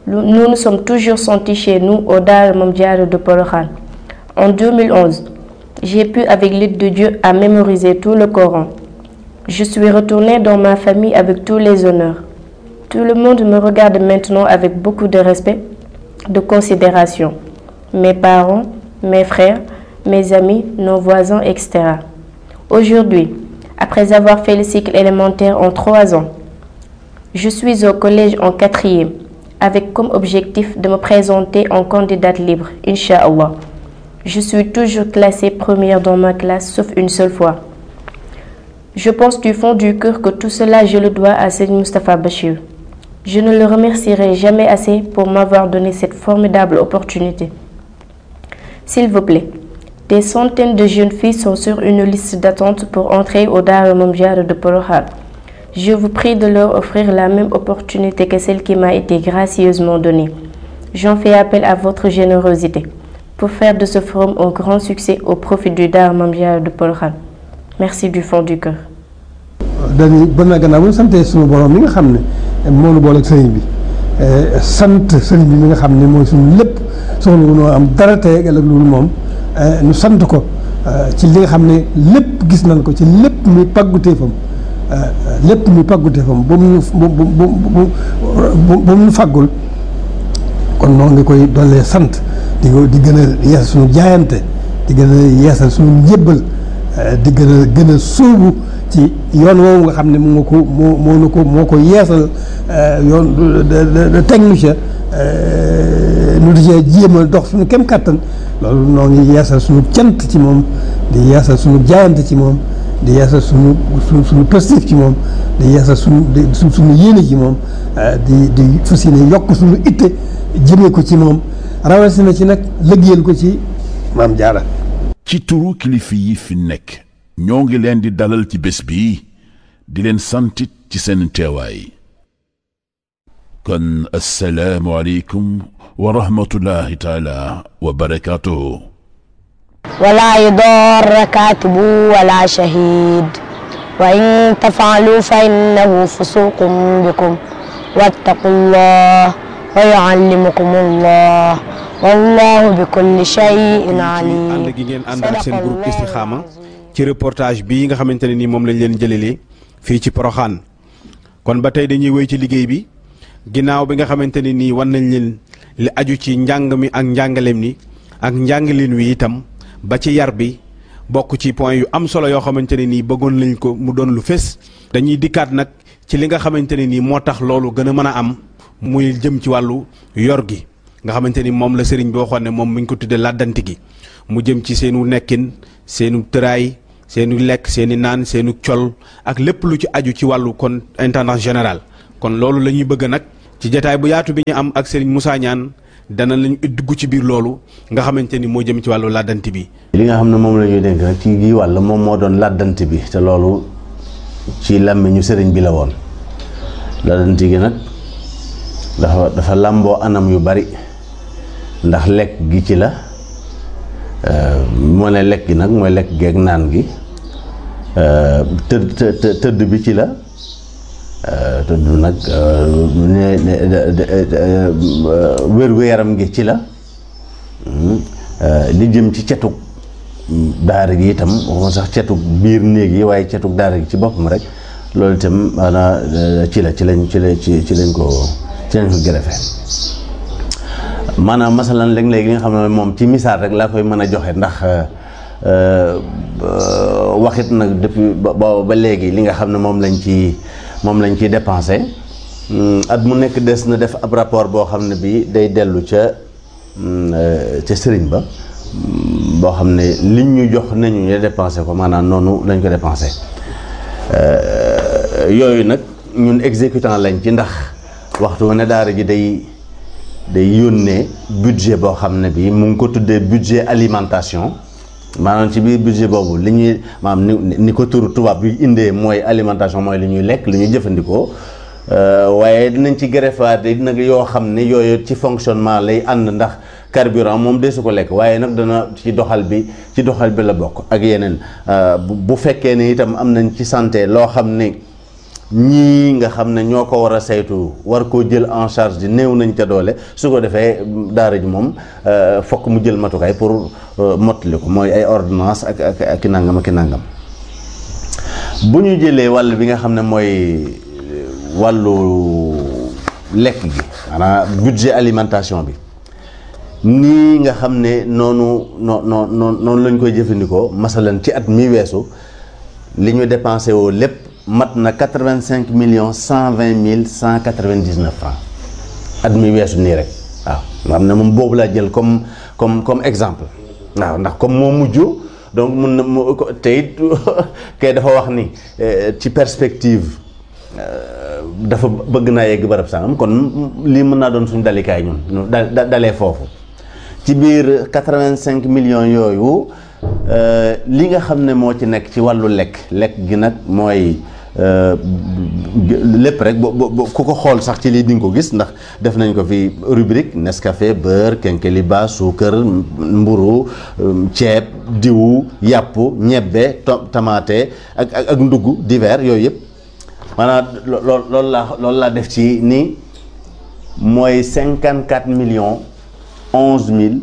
nous nous sommes toujours sentis chez nous au Daara Mame Diarra de Porokhane. En 2011, j'ai pu avec l'aide de Dieu à mémoriser tout le Coran. Je suis retournée dans ma famille avec tous les honneurs. Tout le monde me regarde maintenant avec beaucoup de respect, de considération. Mes parents, mes frères, mes amis, nos voisins, etc. Aujourd'hui, après avoir fait le cycle élémentaire en 3 ans, je suis au collège en 4e, avec comme objectif de me présenter en candidate libre, Inch'Allah. Je suis toujours classée première dans ma classe, sauf une seule fois. Je pense du fond du cœur que tout cela, je le dois à Serigne Moustapha Bachir. Je ne le remercierai jamais assez pour m'avoir donné cette formidable opportunité. S'il vous plaît, des centaines de jeunes filles sont sur une liste d'attente pour entrer au Daara Mame Diarra de Porokhane. Je vous prie de leur offrir la même opportunité que celle qui m'a été gracieusement donnée. J'en fais appel à votre générosité pour faire de ce forum un grand succès au profit du Daara Mame Diarra de Porokhane. Merci du fond du cœur. dañuy ba na gannaaw bu ñu santee suñu borom mi nga xam ne moo nu boole ak sëriñ bi sant sëriñ bi mi nga xam ne mooy suñu lépp soxla wu noo am dara tey ak ëllëg loolu moom ñu sant ko ci li nga xam ne lépp gis nañ ko ci lépp muy pàgguteefam ba mu nu fàggul kon noonu nga koy doolee sant di gën a yeesal suñu jaayante di gën a yeesal suñu njébbal di gën a sóobu ci yoon woowu nga xam ne moo ko yeesal yoon teg nu ca nu di cee jéem a dox suñu kem kàttan loolu noo ngi yeesal suñu cant ci moom di yeesal suñu jaayante ci moom di yeesal suñu positif ci moom di yeesal suñu yéene ci moom di fas yéene yokk suñu itte jëmee ko ci moom rawatina ci nag liggéeyal ko ci Mame Diarra. ci turu kilifa yi fi nekk ñoo ngi leen di dalal ci bés bi di leen santit ci seen teewaay kon assalaamu aleykum wa rahmatullahi taala wa barakaatuhu ولا يضار كاتب ولا شهيد وإن تفعلوا فإنه فسوق بكم واتقوا الله ويعلمكم الله والله بكل شيء عليم. ànd gi ngeen ànd ak seen groupe Istikhama ci reportage bii nga xamante ne ni moom lañ leen jëlelee fii ci Porokhane kon ba tey dañuy wéy ci liggéey bi ginnaaw bi nga xamante ne nii wan nañ leen li aju ci njàng mi ak njàngaleem ni ak njàngaleen wi itam ba ci yar bi bokk ci point yu am solo yoo xamante ne nii bëggoon lañ ko mu doon lu fés dañuy dikkaat nag ci li nga xamante ne nii moo tax loolu gën a mën a am muy jëm ci wàllu yor gi nga xamante ni moom la sëriñ bi waxoon ne moom mi ngi ko tuddee làddanti gi mu jëm ci seenu nekkin seenu tëraay seenu lekk seeni naan seenu col ak lépp lu ci aju ci wàllu kon intendant général kon loolu la ñuy bëgg nag ci jataay bu yaatu bi ñu am ak sëriñ Moussa Niane dana lañu dugg ci biir loolu nga xamante ni moo jëm ci wàllu làddanti bi. li nga xam ne moom la ñuy dénk nag ci gii wàll moom moo doon làddanti bi te loolu ci làmmiñu sëriñ bi la woon làddanti gi nag dafa làmboo anam yu bari ndax lekk gi ci la moo ne lekk gi nag mooy lekk geeg naan gi tëdd bi ci la tëdd nag wér-gu-yaram gi ci la li jëm ci cetug daara gi itam waxuma sax cetug biir néeg yi waaye cetug daara gi ci boppam rek loolu itam maanaam ci lañ ko gërëfe maanaam masalan léeg-léeg li nga xam ne moom ci misaal rek laa koy mën a joxe ndax waxit nag depuis ba léegi li nga xam ne moom lañ ciy dépensé at mu nekk des na def ab rapport boo xam ne bii day dellu ca sëriñ ba boo xam ne liñ ñu jox nañu ñu dépensé ko maanaam noonu lañ ko dépensé yooyu nag ñun exécutant lañ ci ndax waxtu wu ne daara ji day yónnee budget boo xam ne bii mu ngi ko tuddee budget alimentation maanaam ci biir budget boobu li ñuy maanaam ni ko turu tubaab bi indee mooy alimentation mooy li ñuy lekk li ñuy jëfandikoo waaye dinañ ci greffaat nag yoo xam ne yooyu ci fonctionnement lay ànd ndax carburant moom desu ko lekk waaye nag dana ci doxal bi la bokk ak yeneen bu fekkee ne itam am nañ ci santé loo xam ne ñii nga xam ne ñoo ko war a saytu war koo jël en charge di néew nañ ca doole su ko defee daara ji moom fokk mu jël matukaay pour mottali ko mooy ay ordonnance ak nangam ak nangam. bu ñu jëlee wàll bi nga xam ne mooy wàllu lekk gi maanaam budget alimentation bi nii nga xam ne noonu lañ koy jëfandikoo masalan ci at mi weesu li ñu dépensé woo lépp mat na 85 millions 120 mille 199 francs at mi weesu nii rek waaw nga xam ne moom boobu laa jël comme exemple waaw ndax comme moo mujj donc mun na te it kay dafa wax ni ci perspective dafa bëgg naa yegg barab sangam kon lii mën naa doon suñu dalikaay ñun dalee foofu ci biir 85 millions yooyu li nga xam ne moo ci nekk ci wàllu lekk gi nag mooy lépp rek ku ko xool sax ci lii di nga ko gis ndax def nañ ko fi rubrique Nescafé beurre kenkeliba suukar mburu ceeb diwu yàpp ñebbe tamaate ak ndugg divers yooyu yëpp maanaam loolu laa def ci ni mooy 54 millions 11 mille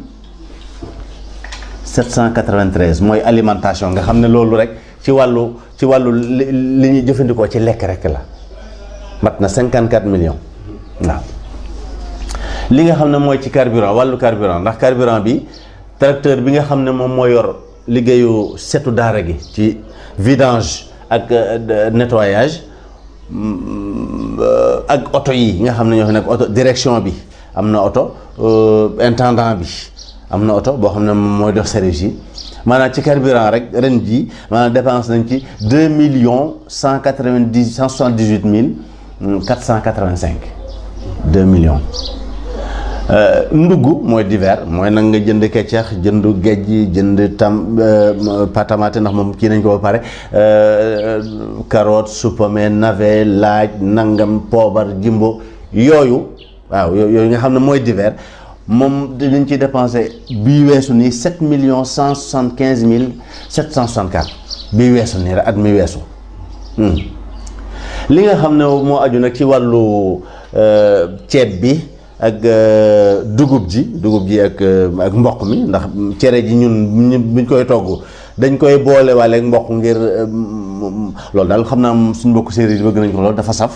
793 mooy alimentation nga xam ne loolu rek ci wàllu li ñuy jëfandikoo ci lekk rek la mat na 54 millions waaw. li nga xam ne mooy ci carburant wàllu carburant ndax carburant bi tracteur bi nga xam ne moom moo yor liggéeyu setu daara gi ci vidange ak nettoyage ak oto yi nga xam ne ñoo fi nekk oto direction bi am na oto intendant bi am na oto boo xam ne mooy dox service yi maanaam ci carburant rek ren ji maanaam dépense nañ ci 2 millions 178 mille 485 2 millions. Ndugg mooy divers mooy nag nga jënd keccax jënd géej jënd patamate ndax moom kii nañ ko ba pare carotte supame navet laaj nangam poobar jimbo yooyu waaw yooyu nga xam ne mooy divers moom dinañ ci dépensé bii weesu nii 7 millions 175 mille 764 bii weesu nii rek at mi weesu li nga xam ne moo aju nag ci wàllu ceeb bi ak dugub ji ak mboq mi ndax cere ji ñun buñ koy togg dañ koy boole waale ak mboq ngir loolu daal xam naa suñ mbokk séeréer yi bëgg nañ ko loolu dafa saf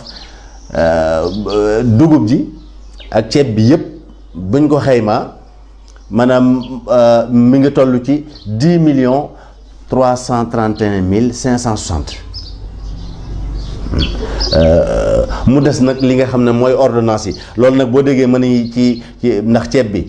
dugub ji ak ceeb bi yëpp buñ ko xaymaa maanaam mi ngi toll ci 10 millions 331 mille 560 mu des nag li nga xam ne mooy ordonnance yi loolu nag boo déggee mën ni ci ndax ceeb bi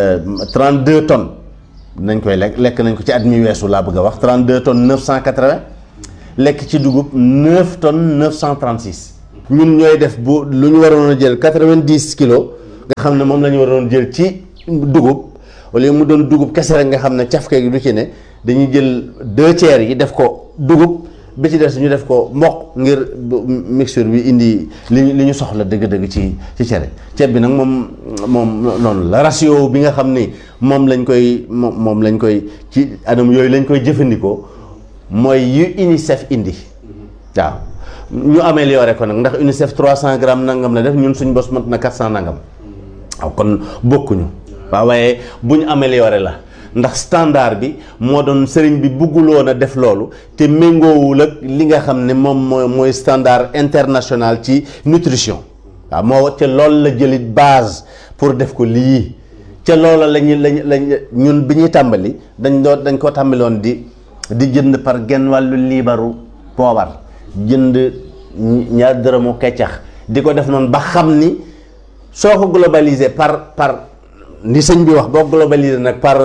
32 tonnes nañ koy lekk nañ ko ci at mi weesu laa bëgg a wax 32 tonnes 980 lekk ci dugub 9 tonnes 936 ñun ñooy def bu lu ñu waroon a jël 90 kilos nga xam ne moom la ñu waroon jël ci dugub wala mu doon dugub kese rek nga xam ne cafke gi du ci ne dañuy jël 2 yi def ko dugub bi ci des ñu def ko mboq ngir mixture bi indi li ñu soxla dëgg-dëgg ci cere ceeb bi nag moom noonu la ratio bi nga xam ni moom lañ koy ci anam yooyu lañ koy jëfandikoo mooy yu UNICEF indi waaw ñu amélioré ko nag ndax UNICEF 300 grammes nangam la def ñun suñ bos mat na 400 nangam waaw kon bokkuñu waaw waaye bu ñu amélioré la ndax standard bi moo doon sëriñ bi bëgguloon a def loolu te méngoowul ak li nga xam ne moom mooy standard international ci nutrition waaw moo ca loolu la jëlit base pour def ko lii ca loola lañ ñun bi ñuy tàmbali dañ ko tàmbaloon di jënd par genn wàllu liibaru poobar jënd ñaar dërëmu keccax di ko def noonu ba xam ni soo ko globalisé par ni sëñ bi wax boo globalisé nag par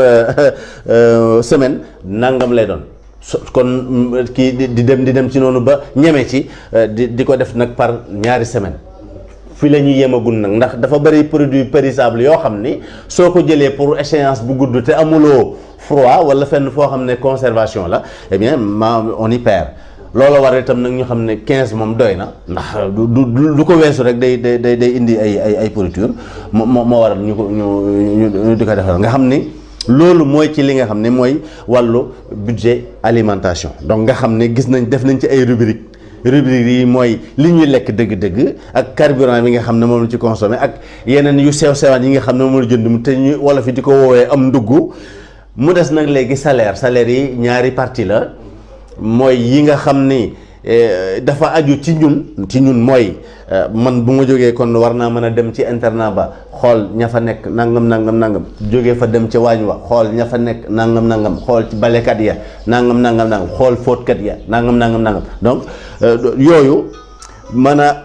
semaine nangam lay doon kon kii di dem ci noonu ba ñeme ci di ko def nag par ñaari semaine fi la ñuy yemagul nag ndax dafa bëri produit périssable yoo xam ni soo ko jëlee pour échéance bu gudd te amuloo froid wala fenn foo xam ne conservation la eh bien on y perd loolu war itam nag ñu xam ne 15 moom doy na ndax du ko weesu rek day indi ay pourriture moo waral ñu di ko defal nga xam ni loolu mooy ci li nga xam ne mooy wàllu budget alimentation donc nga xam ne def nañ ci ay rubrique rubrique yi mooy li ñuy lekk dëgg-dëgg ak carburant bi nga xam ne moom la ci consommé ak yeneen yu sew sewaan yi nga xam ne moom la jënd mu te ñu wolof yi di ko woowee am ndugg. mu des nag léegi salaire yi ñaari partie la mooy yi nga xam ni dafa aju ci ñun mooy man bu ma jógee kon war naa mën a dem ci internat ba xool ña fa nekk nangam jógee fa dem ci waañ wa xool ña fa nekk nangam xool ci balekat ya nangam xool fóotkat ya nangam donc yooyu mën a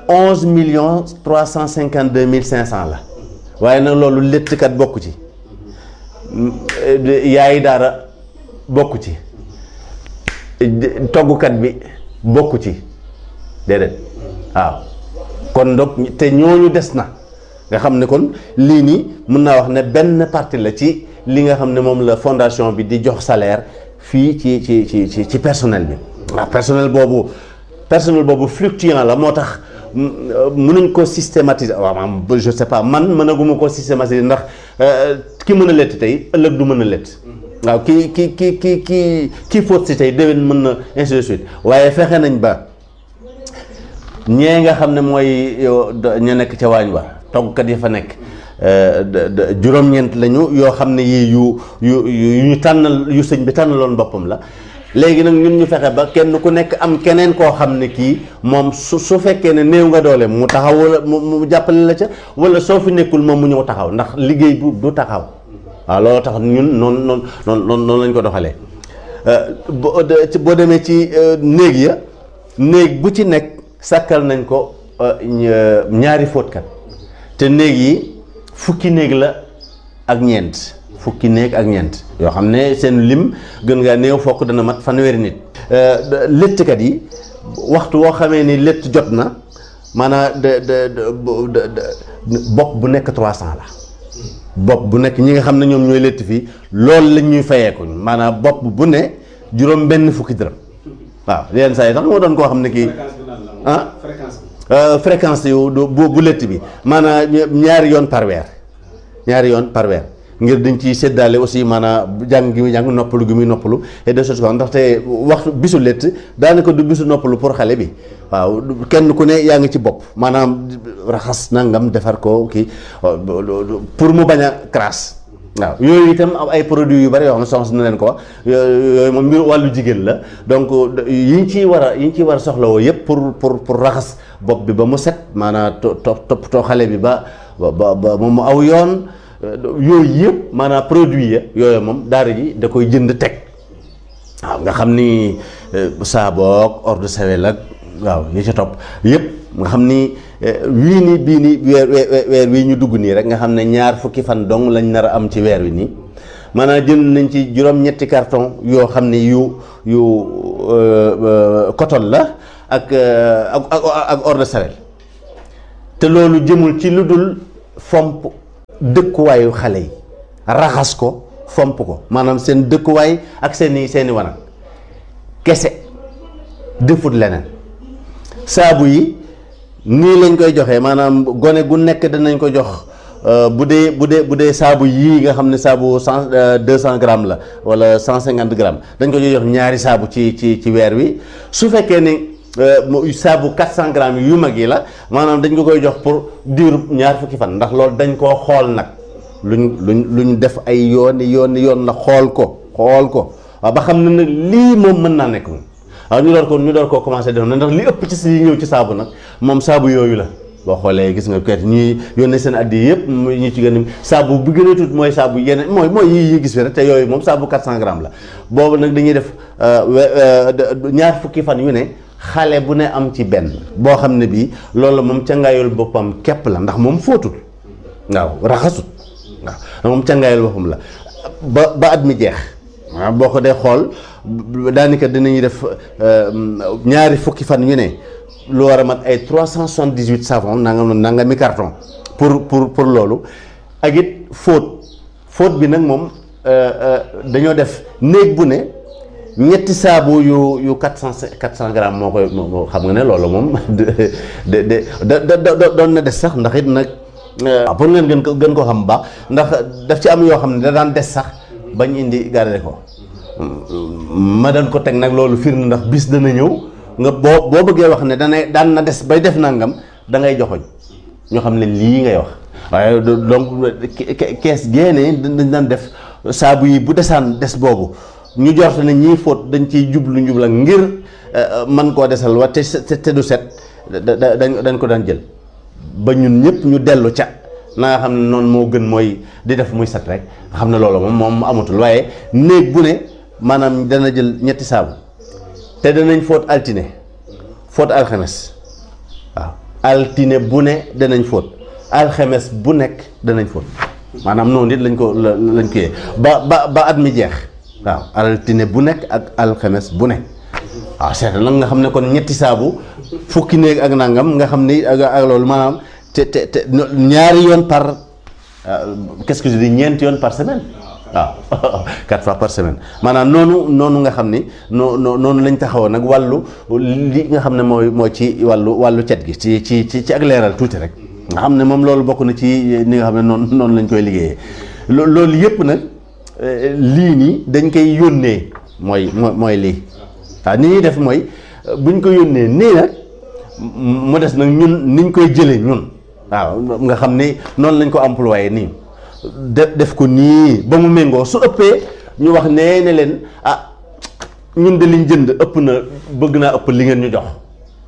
11,352,500 la waaye nag loolu léttkat bokku ci yaayi daara bokku ci toggukat bi bokku ci déedéet waaw kon donc te ñooñu des na nga xam ne kon lii nii mën naa wax ne benn partie la ci li nga xam ne moom la fondation bi di jox salaire fii ci personnel bi waaw personnel boobu fluctuant la moo tax mënuñ ko systématiser waaw je sais pas man mënaguma ko systématiser ndax ki mën a lett tey ëllëg du mën a lett waaw kii fóot si tey déwén mën na ainsi de suite waaye fexe nañ ba ñee nga xam ne mooy ña nekk ca waañ wa toggkat yi fa nekk juróom-ñeent lañu yoo xam ne yii yu ñu tànnal yu sëñ bi tànnaloon boppam la léegi nag ñun ñu fexe ba kenn ku nekk am keneen koo xam ne kii moom su fekkee ne néew nga doole mu taxaw wala mu jàppale la ca wala soo fi nekkul moom mu ñëw taxaw ndax liggéey du taxaw waaw loolu tax ñun noonu lañ ko doxalee boo demee ci néeg ya néeg bu ci nekk sàkkal nañ ko ñaari fóotkat te néeg yi fukki néeg la ak ñeent yoo xam ne seen lim gën ngaa néew fokk dana mat fanweeri nit léttkat yi waxtu woo xamee ni létt jot na maanaam bopp bu nekk 300 la bopp bu nekk ñi nga xam ne ñoom ñooy létt fii loolu lañ ñuy fayeekuñ maanaam bopp bu ne juróom benn fukki dërëm waaw yenn saa yi sax moo doon koo xam ne kii fréquence yu bu létt bi maanaam ñaari yoon par weer ngir dañ ciy séddaale aussi maanaam jàng gi muy jàng noppalu gi muy noppalu et de choses comme ndaxte waxtu bisu létt daanaka du bisu noppalu pour xale bi waaw kenn ku ne yaa ngi ci bopp maanaam raxas nangam defar ko kii pour mu bañ a crasse waaw yooyu itam ay produits yu bari yoo xam ne soxna na leen ko wax yooyu moom mbir wàllu jigéen la donc yiñ ciy war a soxlawoo yëpp pour raxas bopp bi ba mu set maanaam toppatoo xale bi ba mu aw yoon yooyu yëpp maanaam produit ya yooyu moom daara ji da koy jënd teg waaw nga xam ni saaboog eau de Javel ak waaw yi ca topp yëpp nga xam ni bii nii weer wii ñu dugg nii rek nga xam ne 2 fukki fan dong lañ nar a am ci weer wi nii maanaam jënd nañ ci juróom-ñetti carton yoo xam ne yu coton la ak eau de Javel te loolu jëmul ci lu dul fomp dëkkuwaayu xale yi raxas ko fomp ko maanaam seen dëkkuwaay ak seeni wanag kese defut leneen saabu yi nii lañ koy joxee maanaam gone gu nekk danañ ko jox bu dee saabu yii nga xam ne saabu 200 grammes la wala 150 grammes dañ ko jox ñaari saabu ci weer wi su fekkee ni saabu 400 grammes yu mag yi la maanaam dañ ko koy jox pour diiru 2 fukki fan ndax loolu dañ koo xool nag luñ def ay yoon la xool ko waaw ba xam ne nag lii moom mën naa nekk moom waaw ñu door koo commencé def na ndax li ëpp ci si ñëw ci saabu nag moom saabu yooyu la boo xoolee gis nga kayit ñuy yónnee seen addi yëpp ñu ci gën a saabu bu gën a tuut mooy saabu yeneen mooy yi gis fi rek te yooyu moom saabu 400 grammes la boobu nag dañuy def 2 fukki fan yu ne xale bu ne am ci benn boo xam ne bii loolu moom cangaayul boppam képp la ndax moom fóotul waaw raxasut waaw moom cangaayul boppam la ba at mi jeex waaw boo ko dee xool daanaka dinañuy def 2 fukki fan yu ne lu war a mat ay 378 savon nangami carton pour loolu ak it fóot bi nag moom dañoo def néeg bu ne ñetti saabu yu 400 grammes moo koy xam nga ne loolu moom doon na des sax ndax it nag pour ngeen gën ko xam baax ndax daf ci am yoo xam ne da daan des sax bañ indi garder ko ma daan ko teg nag loolu firnde ndax bis dana ñëw nga boo bëggee wax ne daan na des bay def nangam da ngay joxoñ ñoo xam ne lii ngay wax. waaye donc kees génne dañ daan def saabu yi bu desaan des boobu ñu jorte ne ñii fóot dañ ciy njubla ngir man koo desal wa te du set dañ ko daan jël ba ñun ñëpp ñu dellu ca na nga xam ne noonu moo gën mooy di def muy set rek nga xam ne loolu moom amatul waaye néeg bu ne maanaam dana jël ñetti saabu te danañ fóot altine fóot alxames waaw altine bu ne danañ fóot alxames bu nekk danañ fóot maanaam noonu it lañ ko yee ba at mi jeex waaw altine bu nekk ak alxames bu nekk waaw seetal nag nga xam ne kon ñetti saabu fukki néeg ak nangam nga xam ni ak loolu maanaam te ñaari yoon par qu'est-ce que je dis ñeenti yoon par semaine waaw 4 fois par semaine maanaam noonu nga xam ni noonu lañ taxawoon nag wàllu li nga xam ne mooy ci wàllu cet gi ci ak leeral tuuti rek nga xam ne moom loolu bokk na ci ni nga xam ne noonu lañ koy liggéeyee loolu yëpp nag lii nii dañ koy yónnee mooy lii waaw ni ñuy def mooy buñ ko yónnee nii nag mu des nag ñun niñ koy jëlee ñun waaw nga xam ni noonu lañ ko employé nii def ko nii ba mu méngoo su ëppee ñu wax ne leen ñun de liñ jënd ëpp na bëgg naa ëpp li ngeen ñu jox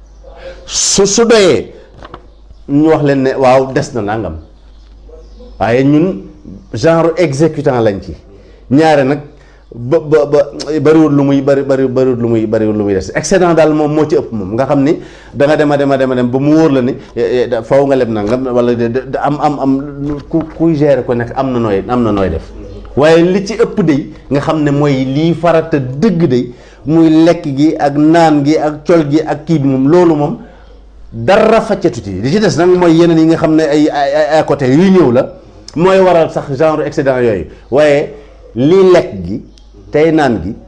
su doyee ñu wax leen ne waaw des na nangam waaye ñun genre exécutant lañ ci ñaare nag ba bariwul lu muy bariwul lu muy des excédent daal moom moo ci ëpp moom nga xam ni da nga dem ba mu wóor la ni faw nga leb nangam wala am kuy gérer ko nekk am na nooy def waaye li ci ëpp day nga xam ne mooy lii farata dëgg day muy lekk gi ak naan gi ak col gi ak kii bi moom loolu moom dara faccatuti li ci des nag mooy yeneen yi nga xam ne ay à côté yu ñëw la mooy waral sax genre excédent yooyu waaye lii lekk gi tey naan gi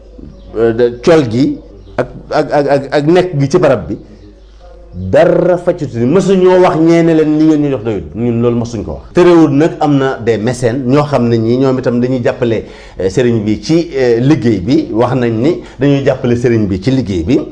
col gi ak nekk gi ci barab bi dara faccatuti mësuñoo wax ñeene leen li ngeen ñu jox doyut ñun loolu mësuñ ko wax. terewul nag am na des mécènes ñoo xam ne ñii ñoom itam dañuy jàppale sëriñ bi ci liggéey bi wax nañ ni dañuy jàppale sëriñ bi ci liggéey bi.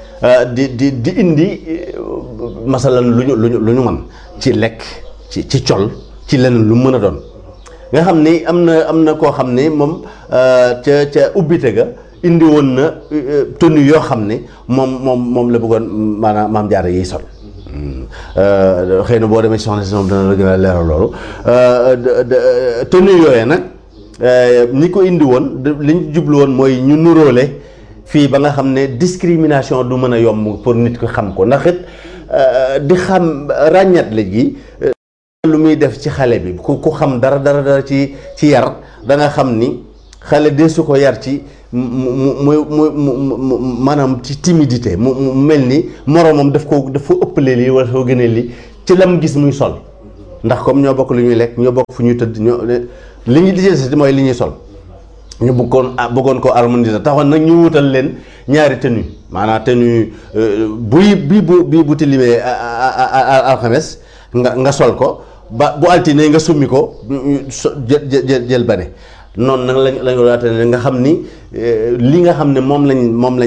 di indi masalan lu ñu mën ci lekk ci col ci leneen lu mën a doon nga xam ni am na koo xam ne moom ca ubbite ga indi woon na tenue yoo xam ne moom la bëggoon maanaam maam jaara yiy sol xëy na boo demee soxna si moom dana la gën a leeral loolu tenue yooyee nag ñi ko indi woon li ñu jublu woon mooy ñu nuróole fii ba nga xam ne discrimination du mën a yomb pour nit ko xam ko ndax it di xam ràññat la gi lu muy def ci xale bi ku xam dara ci yar da nga xam ni xale de su ko yar ci mu maanaam ci timidité mu mel ni moroomam daf ko ëppalee lii wala soo gënee lii ci lam gis muy sol ndax comme ñoo bokk lu ñuy lekk ñoo bokk fu ñuy tëdd li ñu li mooy li ñuy sol ñu bëggoon ko harmoniser taxoon nag ñu wutal leen ñaari tenue maanaam tenue bii bu tilimee alxames nga sol ko ba bu altine nga summi ko jël bane noonu nag lañ nga xam ni li nga xam ne moom lañ